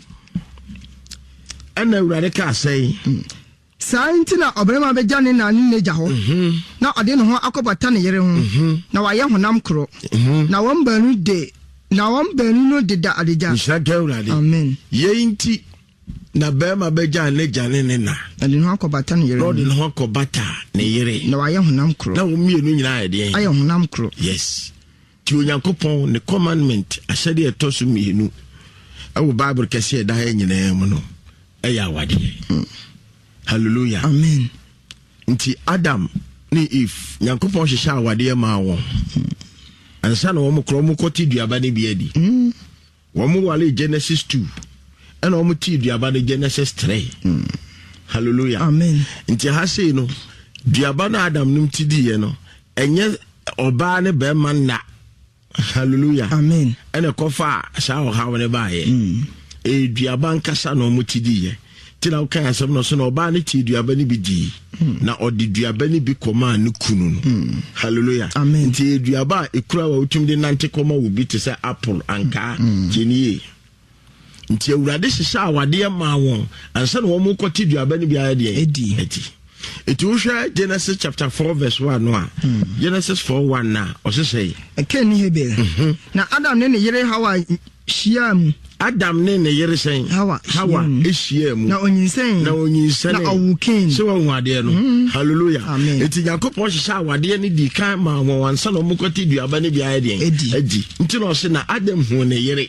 ɛna Awurade ka sɛ saa nti na ɔbarima bɛgya ne na ne n'agya hɔ na ɔde ne ho akɔbata ne yere ho na wayɛ honam koro na wɔn baanu de na wɔn baanu no deda adagya nhyira gɛ Awurade amen yɛn nti na bɛrima bɛgya n'agya ne ne na ɔde ne ho akɔbata ne yere na ɔde ne ho akɔbata ne yere na wayɛ honam koro na wɔn mmienu nyinaa yɛ deɛ ayɛ honam koro yes ti Onyankopɔn ne commandment ahyɛde ɛtɔ so mmienu ɛwɔ Bible kɛseɛ ɛda ha nyinaa mu no ɛyɛ awadeɛ hallelujah amen nti Adam ne Eve Nyankopɔn hyehyɛ awadeɛ maa wɔn ansa na wɔn korɔ wɔn kɔte duaba ne bi adi wɔn wale Genesis two ɛna wɔn te duaba ne Genesis three hallelujah amen nti ha sei no duaba na Adam nim ti diɛ no ɛnyɛ ɔbaa ne bɛrima na hallelujah amen ɛna kɔfa saa ɔhaw ne baayɛ e duaba nkasa na wɔn ti diɛ tina o kan asɛm no so na ɔbaa ne ti duaba ne bi di na ɔde duaba ne bi kɔma ne kunu no hallelujah amen nti duaba ekura wa utum de nante kɔma wo bi te sɛ apple anka genie nti Awurade hyehyɛ awade ma wɔn ansa na wɔn kɔte duaba ne bi ayɛ deɛ edi edi eti wo hwɛ Genesis chapter four verse one no a Genesis four one na ɔsesɛ ɛkɛ ni Hebel na Adam ne ne yere Hawa hyia mu Adam ne ne yere sɛn Hawa Hawa ehyia mu na onyinsɛn na onyinsɛn na ɔwuken sɛ wɔn adeɛ no hallelujah amen eti Nyankopɔn hyehyɛ awadeɛ ne di kan ma wɔn wansa na wɔn kɔte duaba ne bi ayɛ deɛ edi edi nti na ɔsɛ na Adam hu ne yere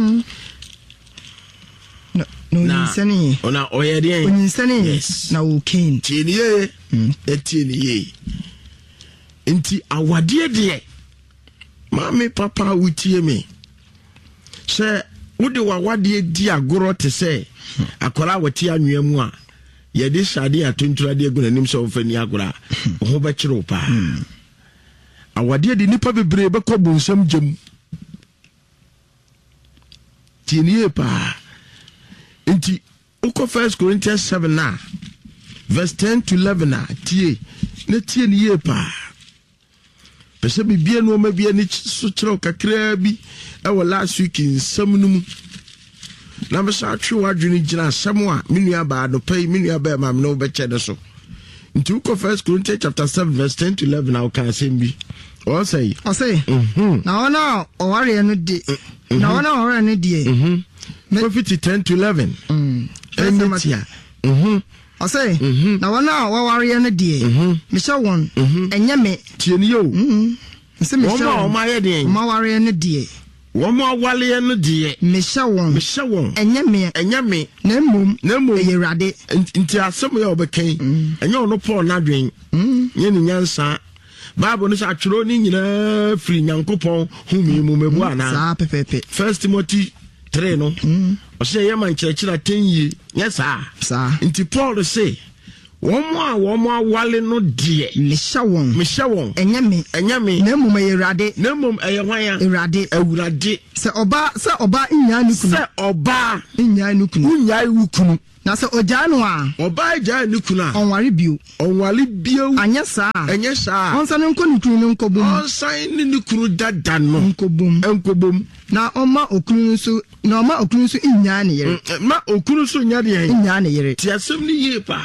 na onyinsɛn ona ɔyɛ deɛ onyinsɛn na ɔwuken tie ne yie etie ne yie nti awadeɛ deɛ maame papa wutie me sɛ wode wawadeɛ di agorɔ te sɛ akɔla wɔte anwea mu a yɛde hyade atonturade agu n'anim sɛ wɔfa ni agorɔ a ho bɛkyerɛ wo paa awadeɛ de nipa bebree bɛkɔ bonsam gyam tie nie paa nti wokɔ First Corinthians seven na verse ten to eleven a tie na tie ne yie paa pɛsɛ bibia no ɔma bia ne so kyerɛw kakraa bi ɛwɔ last week nsɛm no mu na mɛsa atwe wadwene gyina asɛm a me nua baa no pɛi me nua baa ma me no bɛkyɛ ne so nti wokɔ First Corinthians chapter seven verse ten to eleven a woka asɛm bi ɔsɛ ɔsɛ na wɔn a ɔwareɛ no de na wɔn a ɔwareɛ no deɛ Prophet ten to eleven ɛnyɛ tia ɔsɛ na wɔn a wɔwareɛ no deɛ mehyɛ wɔn ɛnyɛ me tie ne yo nsɛ mehyɛ wɔn a wɔn ayɛ deɛ wɔn awareɛ no deɛ wɔn a wɔaleɛ no deɛ mehyɛ wɔn mehyɛ wɔn ɛnyɛ me ɛnyɛ me na mmom na mmom ɛyɛ Awurade nti asɛm yɛ ɔbɛkan ɛnyɛ ɔno Paul n'adwen nyɛ ne nyansa Bible no sɛ atwerɛ ne nyinaa firi Nyankopɔn humi mu mabu ana saa pɛpɛpɛ First Timothy three no o say ye man chira ten yi yes ah sa nti Paul say womo a womo awale no de me sha won me sha won enye me enye me na mum Ewurade na mum eye hwan ya Ewurade Ewurade se oba se oba nya ni kunu se oba nya ni kunu nya wu kunu na se oja no a oba ja ni kunu a onware bio onwale bio anya sa enye sa onsa ne nko ni kunu ne nkobom onsan ni ni kunu dada no nkobom nkobom na oma okunu nso na oma okunu nso nya ne yere ma okunu nso nya de nya ne yere ti asem ni ye pa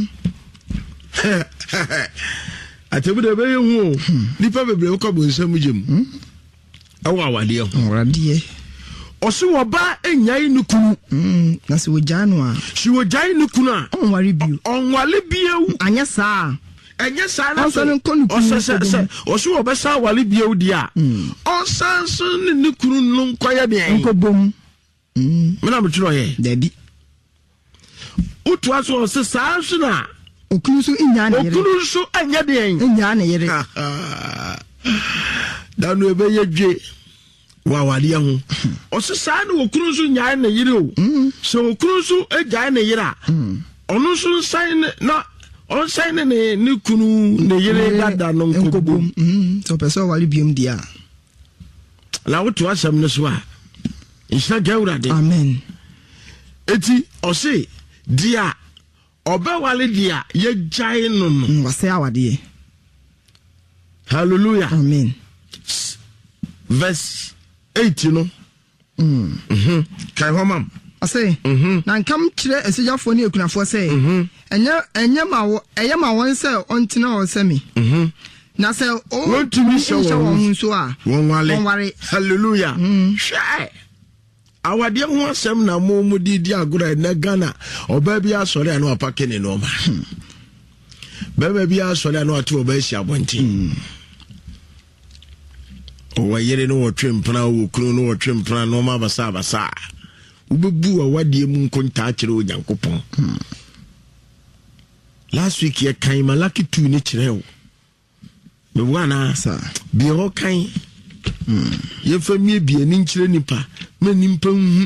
atebude be hu nipa bebre ko bo nsam gem awa wade ho wade osi wo ba enyai nukunu na se wojano a si wojai nukunu a onware bio onwale bio anya saa enye saa na so osese osi wo be saa wale bio di a onsan so ne nukunu no nkoya de en nkobom mena mturo ye dabi utu aso se saa so na okunu so nya ne yere okunu so anya de en nya ne yere danu ebe ye dwe wa wale ho osesa na okunu so nya ne yere o so okunu so eja ne yere a onu so san na on san ne ne kunu ne yere dada no nkobom so person wale biom dia la wotu asem ne so a insha Ewurade amen eti o se dia oba wale dia ye jai no no wase awade hallelujah amen verse eight no mhm mhm kai homam ase na nkam kire esejafo ne ekunafo se enya enya mawo eye ma won se ontina o se mi mhm na se o want to be sure won so a won wale won ware hallelujah hwe awade ho asem na mo mu di di agora na Ghana oba bi asore anu apake ne no ma baba bi asore anu atu oba esi abonti o wayere no wotwe mpra wo kunu no wotwe mpra no ma basa basa ubebu awade mu nkonta akire onyankopon last week ye kan Malaki two ni kire wo me wana sa bi ho kan ye famie bi ani nkire nipa me nimpa hu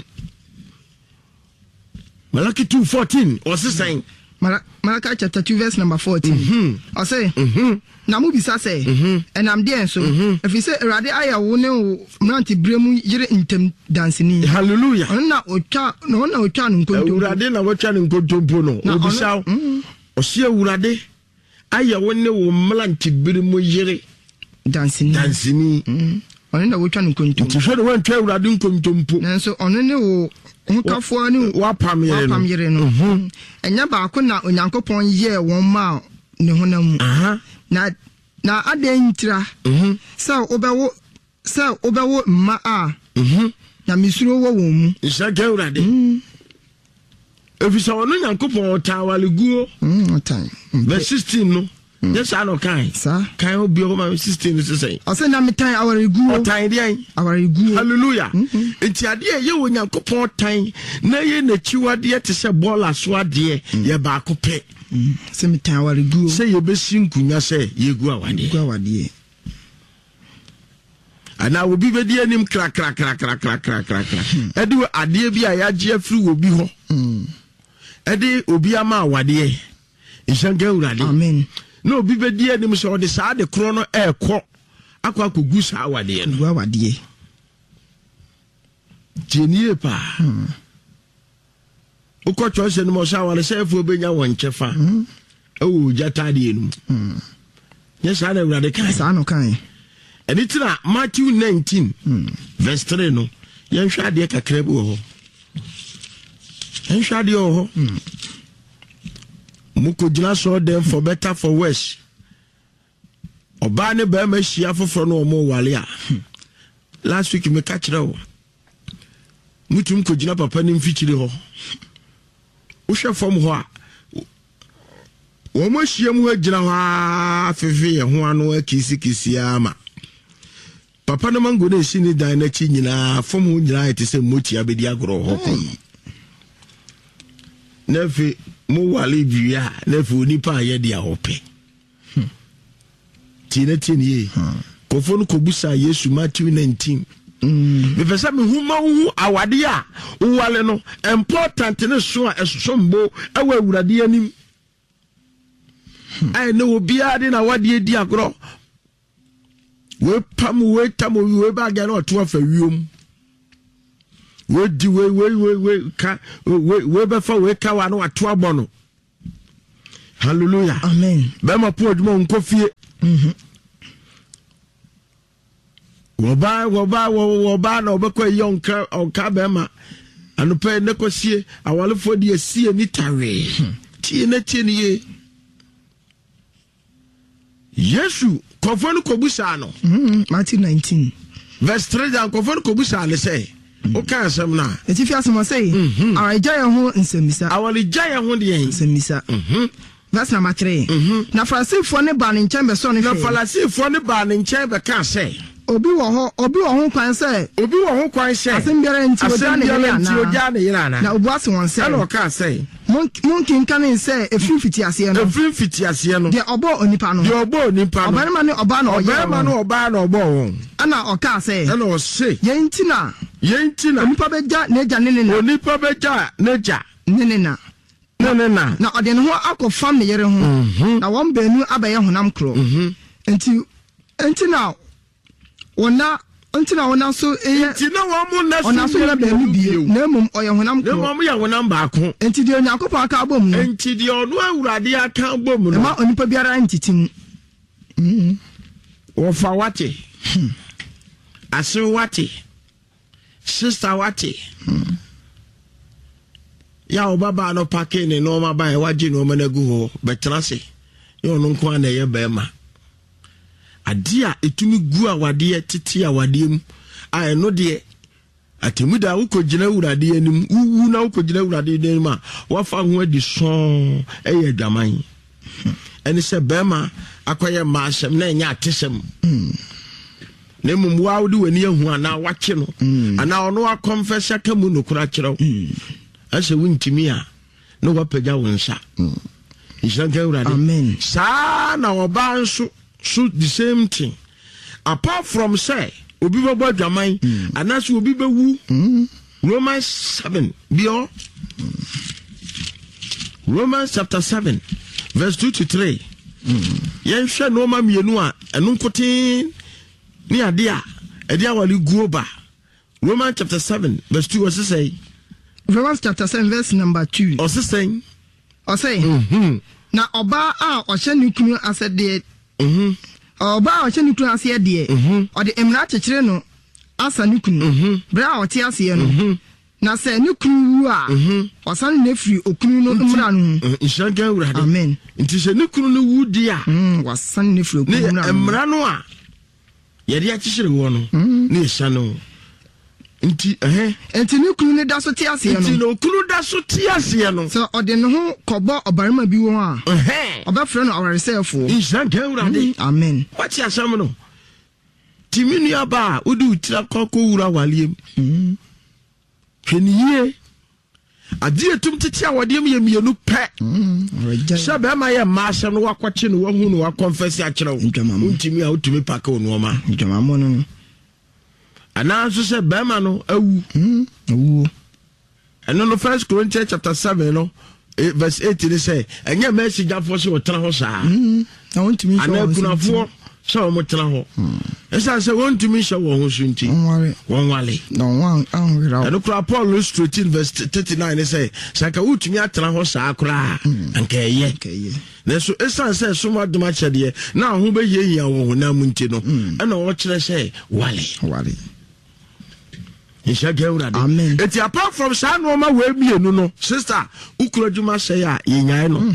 Malaki two fourteen o se sign Malachi chapter two verse number fourteen o say na mu bisa say enam de so if you say Ewurade aya wo ne mranti bremu yire ntem dansini hallelujah na otwa no na otwa no nkonto Ewurade na watwa no nkonto no obisa o se Ewurade aya wo ne wo mranti bremu yire dansini dansini ono na wotwa no nkonto nti hwe de wantwa Ewurade nkonto mpo nanso ono ne wo nkafo ni wapam yere no wapam yere no enya ba ko na onyankopon ye won ma ne honam aha na na adentira mhm sa obewo sa obewo ma a mhm na misuro wo won mu isa Ewurade efisa wono nyankopon tawale guo mm time verse sixteen no yes I know kai sa kai obi o ma sixteen so say o say na metan aware guo tan dey aware guo hallelujah enti ade ye wo nyankopon tan na ye na chiwade te se bola so ade ye ba ko pe se metan aware guo se ye be sinkunya se ye gu awade gu awade ana obi be die nim kra kra kra kra kra kra kra kra ade ade bi a ya je afri obi ho ade obi ama awade ishange Ewurade amen no obi be die nim so de saa de kro no ekọ akwa kogu saa awade no gu awade jenie pa uko chose no mo sha wale sefo benya won chefa ewo jata de enu nya saa na Ewurade kan saa no kan eni tira Matthew nineteen verse three no yen hwa de kakra bi ho yen hwa de ho muko jina so dem for better for worse oba ne ba ma hia foforo no mo wale a last week me ka kire wo mutum ko jina papa ne mfikire ho wo hwe fom ho a wo mo hia mu agina ho afefe ye ho ano akisi kisi ama papa no mango ne si ni dan na chi nyina fom ho nyina ete se mochi abedi agro ho nefe mo wale bia nefe onipa ye dia hope tina tini ye kofo no kobusa Yesu Matthew nineteen me pesa me huma hu awade a uwale no important ne so a esombo ewa awurade anim ai ne obi ade na wade di agro we pam we tam we ba ga no to afa wiom we di we we we we ka we we be fa we ka wa no ato abono. Hallelujah. Amen. Be ma po aduma nko fie. Mhm. Woba woba woba na obekọ yonka onka be ma anope ne kosie awalefo de asie ni tawe. Tie na tie ni Yesu kofonu kobusa no. Mhm. Matthew nineteen verse three dan kofonu kobusa ne say o kan asem na. Eti fi asem say awajja ye ho nsemmisa. Awalija ye ho de yen nsemmisa. Mhm. Verse number three. Na Farisifo ne ba ne nchen be so ne. Na Farisifo ne ba ne nchen be kan say obi wo ho obi wo ho kwan say obi wo ho kwan say asem biara nti oja ne yira na oja ne yira na na obu ase won say na o kan say mon kin kan say efiri fiti ase no efiri fiti ase no de obo onipa no de obo onipa no oba ne oba na oye oba na oba na obo won ana o kan say ana o say ye ntina ye ntina onipa beja neja ne ne na onipa beja neja ne ne na ne ne na na ode ne ho akofam ne yere ho na won baanu abaye honam kro enti enti na wona ntina wona so eye ntina wo mu na so ona so yere baanu bie na mum oye honam kro na mum ya honam ba ko enti de onyakopa aka abom no enti de onu awurade aka abom no ma onipa biara ntitim mhm wo fa wate ase wate sister wate ya obaba no pake ne no ma ba e waje no ma na gu ho betrase yo no nko na ye ba ma adia etumi gu awade tete awade mu a eno de atemuda ukogina urade anim uwu na ukogina urade anim a wafa ho adi so eye dwaman eni se bema akoye maasem na enya atesem ne mum waawde wani ahu ana wache no ana ono a confess aka mu no kura kyerɛw ase wuntimi a no wapagya wonsa inshanka urade amen sa na oba nso so the same thing apart from say obi baba dwaman anaso obi bewu Romans seven bio Romans chapter seven verse two to three yen hwe no ma mienu a eno nkotin ni ade a ade awali guoba Romans chapter seven verse two was say Romans chapter seven verse number two was saying o say mhm na oba a o hye ne kunu asede mhm oba a o hye ne kunu asede o de emra chekere no asa ne kunu bra o te ase no na se ne kunu wu a o san ne firi okunu no mra no inshanka urade amen nti se ne kunu no wu dia mm wa san ne firi okunu no emra no a ye de akyekyere wo no ne ehya no nti eh enti ne kunu ne da so te ase no nti no kunu da so te ase no so ode ne ho kobo obarima bi wo a eh obafre no owaresefo inshanka urade amen wati asam no timini aba udi utira kokko wura waliem mm hweniye adie tum tete awadiem ye mienu pe mm sha be ma ye maasha no wakwache no wahu no wakonfess a kyerɛw untimi a utumi paka ono ma ntwamamo no ana so se be ma no awu mm awu eno no First Corinthians chapter seven no verse eight ni say enye message afo se otena ho saa mm na untimi ana kunafo so mo tena ho esa se wontumi hye wo ho sunti won wale no wan anwira eno kra Paul straight in verse thirty-nine say saka utumi atena ho saa kra anka ye na so esa se so madoma kyede na ho be yehia wo ho na munti no ena wo kyerɛ sɛ wale wale insha gaurade amen eti apart from saa no ma we mienu no sister ukura dwuma sɛ ya yenyae no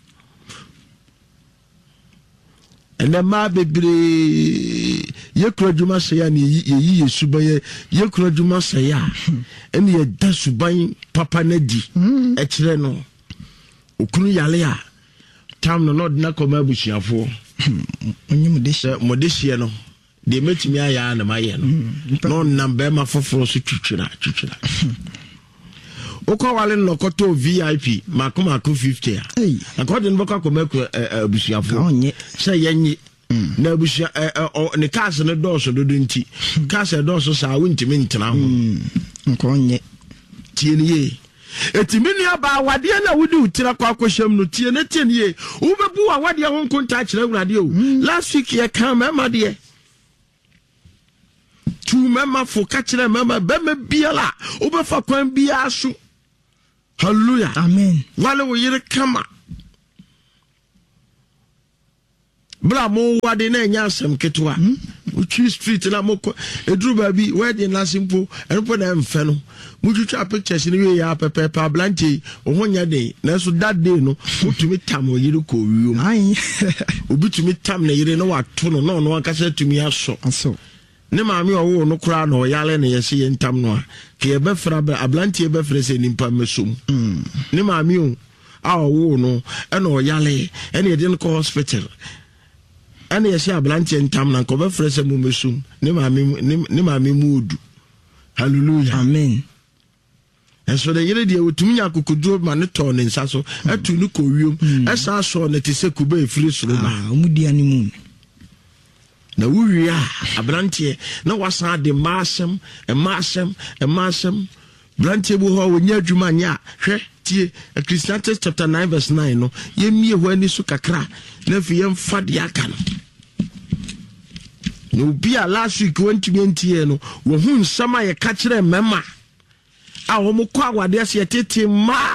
ene ma bebre ye kura dwuma sɛ ya ne yi yesu baye ye kura dwuma sɛ ya ene ye da suban papa na di e kire no okunu yale a tam no no na koma busuafo onyim de hye mo de hye no de metimi aya na maye no no number ma foforo so twitwira twitwira oko wale no koto V I P makoma ko fifty a according boko akoma ku abusuafo onye sɛ yenye na abusua ne cars ne dɔɔso dodo nti cars e dɔɔso saa wontimi ntena ho nkonye tie ne ye etimi nua ba awade na wodi utira kwa akohyam no tie ne tie ne ye wobebu awade ho nkonta kyerɛ awurade o last week ye kan mama de tu mama fo ka kyerɛ mama be me biala wobefa kwan bia so hallelujah amen wale wo yire kama bla mo wade na nya asem ketwa uchi street na mo eduru ba bi wede na simpo enpo na mfe no mutwitwa pictures ni we ya pepe pa blanche ohonya de na so that day no utumi tam o yire ko wiom ai obitumi tam na yire no wato no no no akasa tumi aso aso ne maami owo no kura no yale na yesi yentam no a ke be fra ba ablanche be fra se nimpa mesom ne maami o a owo no e no yale e na yede no ko hospital ana yesi ablanche ntam na ko be fra se mu mesum ne maami ne maami mudu hallelujah amen eso de yere de otumi yakukuduro ma ne to ne nsa so atu ne ko wiom esa so ne te se kuba efiri soro ba ah omudi animu na wuwia abrantie na wasan de masem e masem e masem brantie bu ho wonya adwuma nya hwe tie Ecclesiastes chapter nine verse nine no yemie ho ani so kakra na fi yem fade aka no no bia last week twenty no wo hu nsama ye ka kire mema a wo mo kwa wade ase tete ma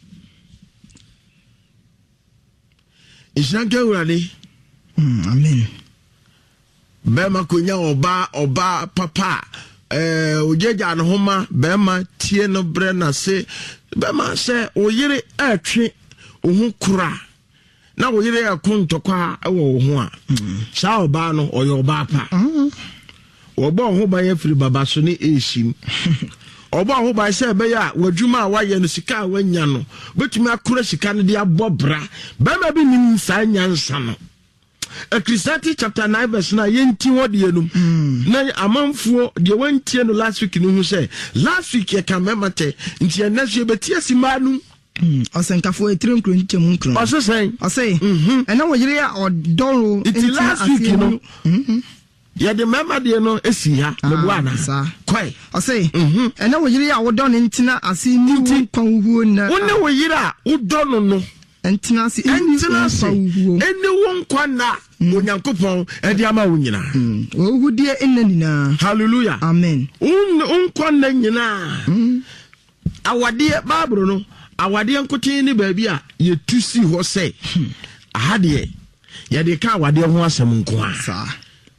ishanke urade mm amen bema konya oba oba papa eh ojeja no homa bema tie no bre na se bema se oyire atwe ohu kura na oyire akontokwa ewo ho a sha oba no oyo oba pa oba ho ba ye firi baba so ne ehim oba ho ba se be ya wadwuma a waye no sika a wanya no betumi akura sika no de abobra bema bi nim sa nyansa no Ecclesiastes chapter nine verse nine yenti wodi enum na amanfuo de wantie no last week no hu say last week ye kan memate nti enaso betie simanu osenkafo etire nkro nche mu nkro oso sen osei ena wo yire ya odoro nti last week no ye de mema de no esi ha me buana kwai osei ena wo yire ya wodon ntina ase ni kwa wuo na wona wo yire a wodon no entina si entina si eni won kwana onyankopon edi ama wo nyina ohudie enanina hallelujah amen un un kwana nyina awade babro no awade nkotin ni baabi a ye tusi ho sei ahade ye de ka awade ho asem nko a sa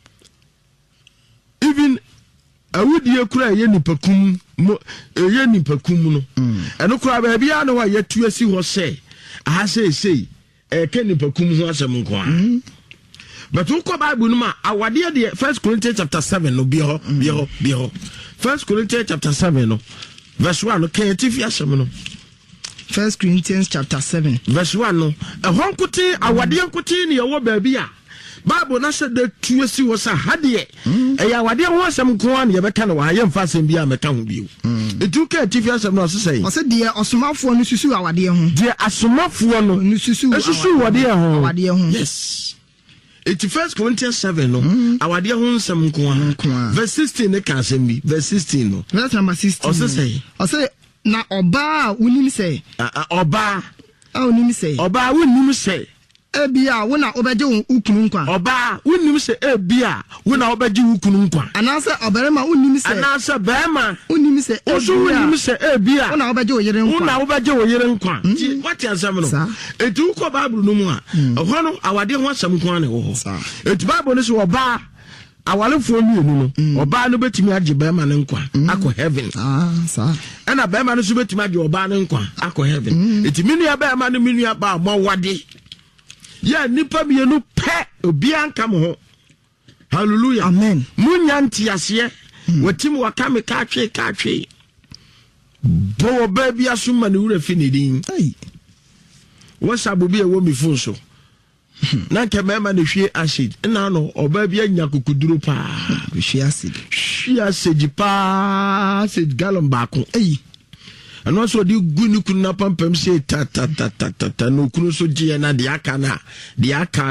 even awudie kura ye nipakum ye nipakum no eno kura baabi a no wa ye tuasi ho sei aha say say e ke nipakum ho asem nko a but uko Bible no ma awade de First Corinthians chapter seven no bi ho bi ho bi ho First Corinthians chapter seven no verse one no ke tifi asem no First Corinthians chapter seven verse one no e ho nkote awade nkote ne ye wo baabi a Bible na said the tuasi wo sa hade e ya awade ho asem nko a ne ye beka na wa ye mfa asem bi a meka ho bi o etu ke tifi asem no so say o se de osomafo no susu awade ho de asomafo no no susu susu awade ho awade ho yes It's First Corinthians seven no awade ho nsem nko a verse sixteen ne ka asem bi verse sixteen no verse number sixteen o se say o se na oba unim say oba a unim say oba unim say ebia wo na obeje ukunu nkwa oba unim say ebia wo na obeje ukunu nkwa anase oberema unim say anase bema unim say oso unim say ebia wo na obeje oyere nkwa wo na obeje oyere nkwa what ansem no etu ko Bible no mu a ho no awade ho asem nkwa ne wo ho etu Bible no so oba awalefo mienu no oba no betimi age bema ne nkwa akọ heaven ah sa ana bema no so betimi age oba ne nkwa akọ heaven etu minu ya bema no minu ya ba mo wade ya nipa mienu pe obi anka mo ho hallelujah amen munya ntiase watim wakame ka twe ka twe bo ba bia so ma ne wura finidin ai wasa bobi e wo mi fon so na nke mema ne hwie acid na no oba bia nya kokuduro pa hwie acid hwie acid pa acid gallon baako ai ano so di gunu kuna pampam se ta ta ta ta ta no kunu so je na de aka na de aka no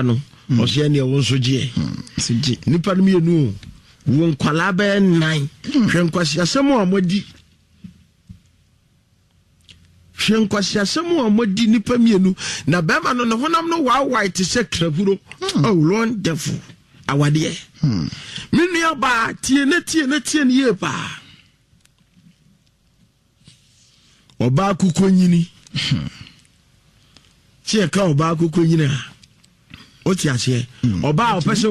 ɔsɛ ne ɛwɔ nso gye so gye nipa no mienu wo nkwala bɛ nnan hwɛ nkwasi asɛm a modi hwɛ nkwasi asɛm a modi nipa mienu na bɛma no ne honam no wa white sɛ kraburo oh lord devil awade me nua ba tie ne tie ne tie ne ye pa oba akukonyini tie ka oba akukonyini a o ti ase oba o pese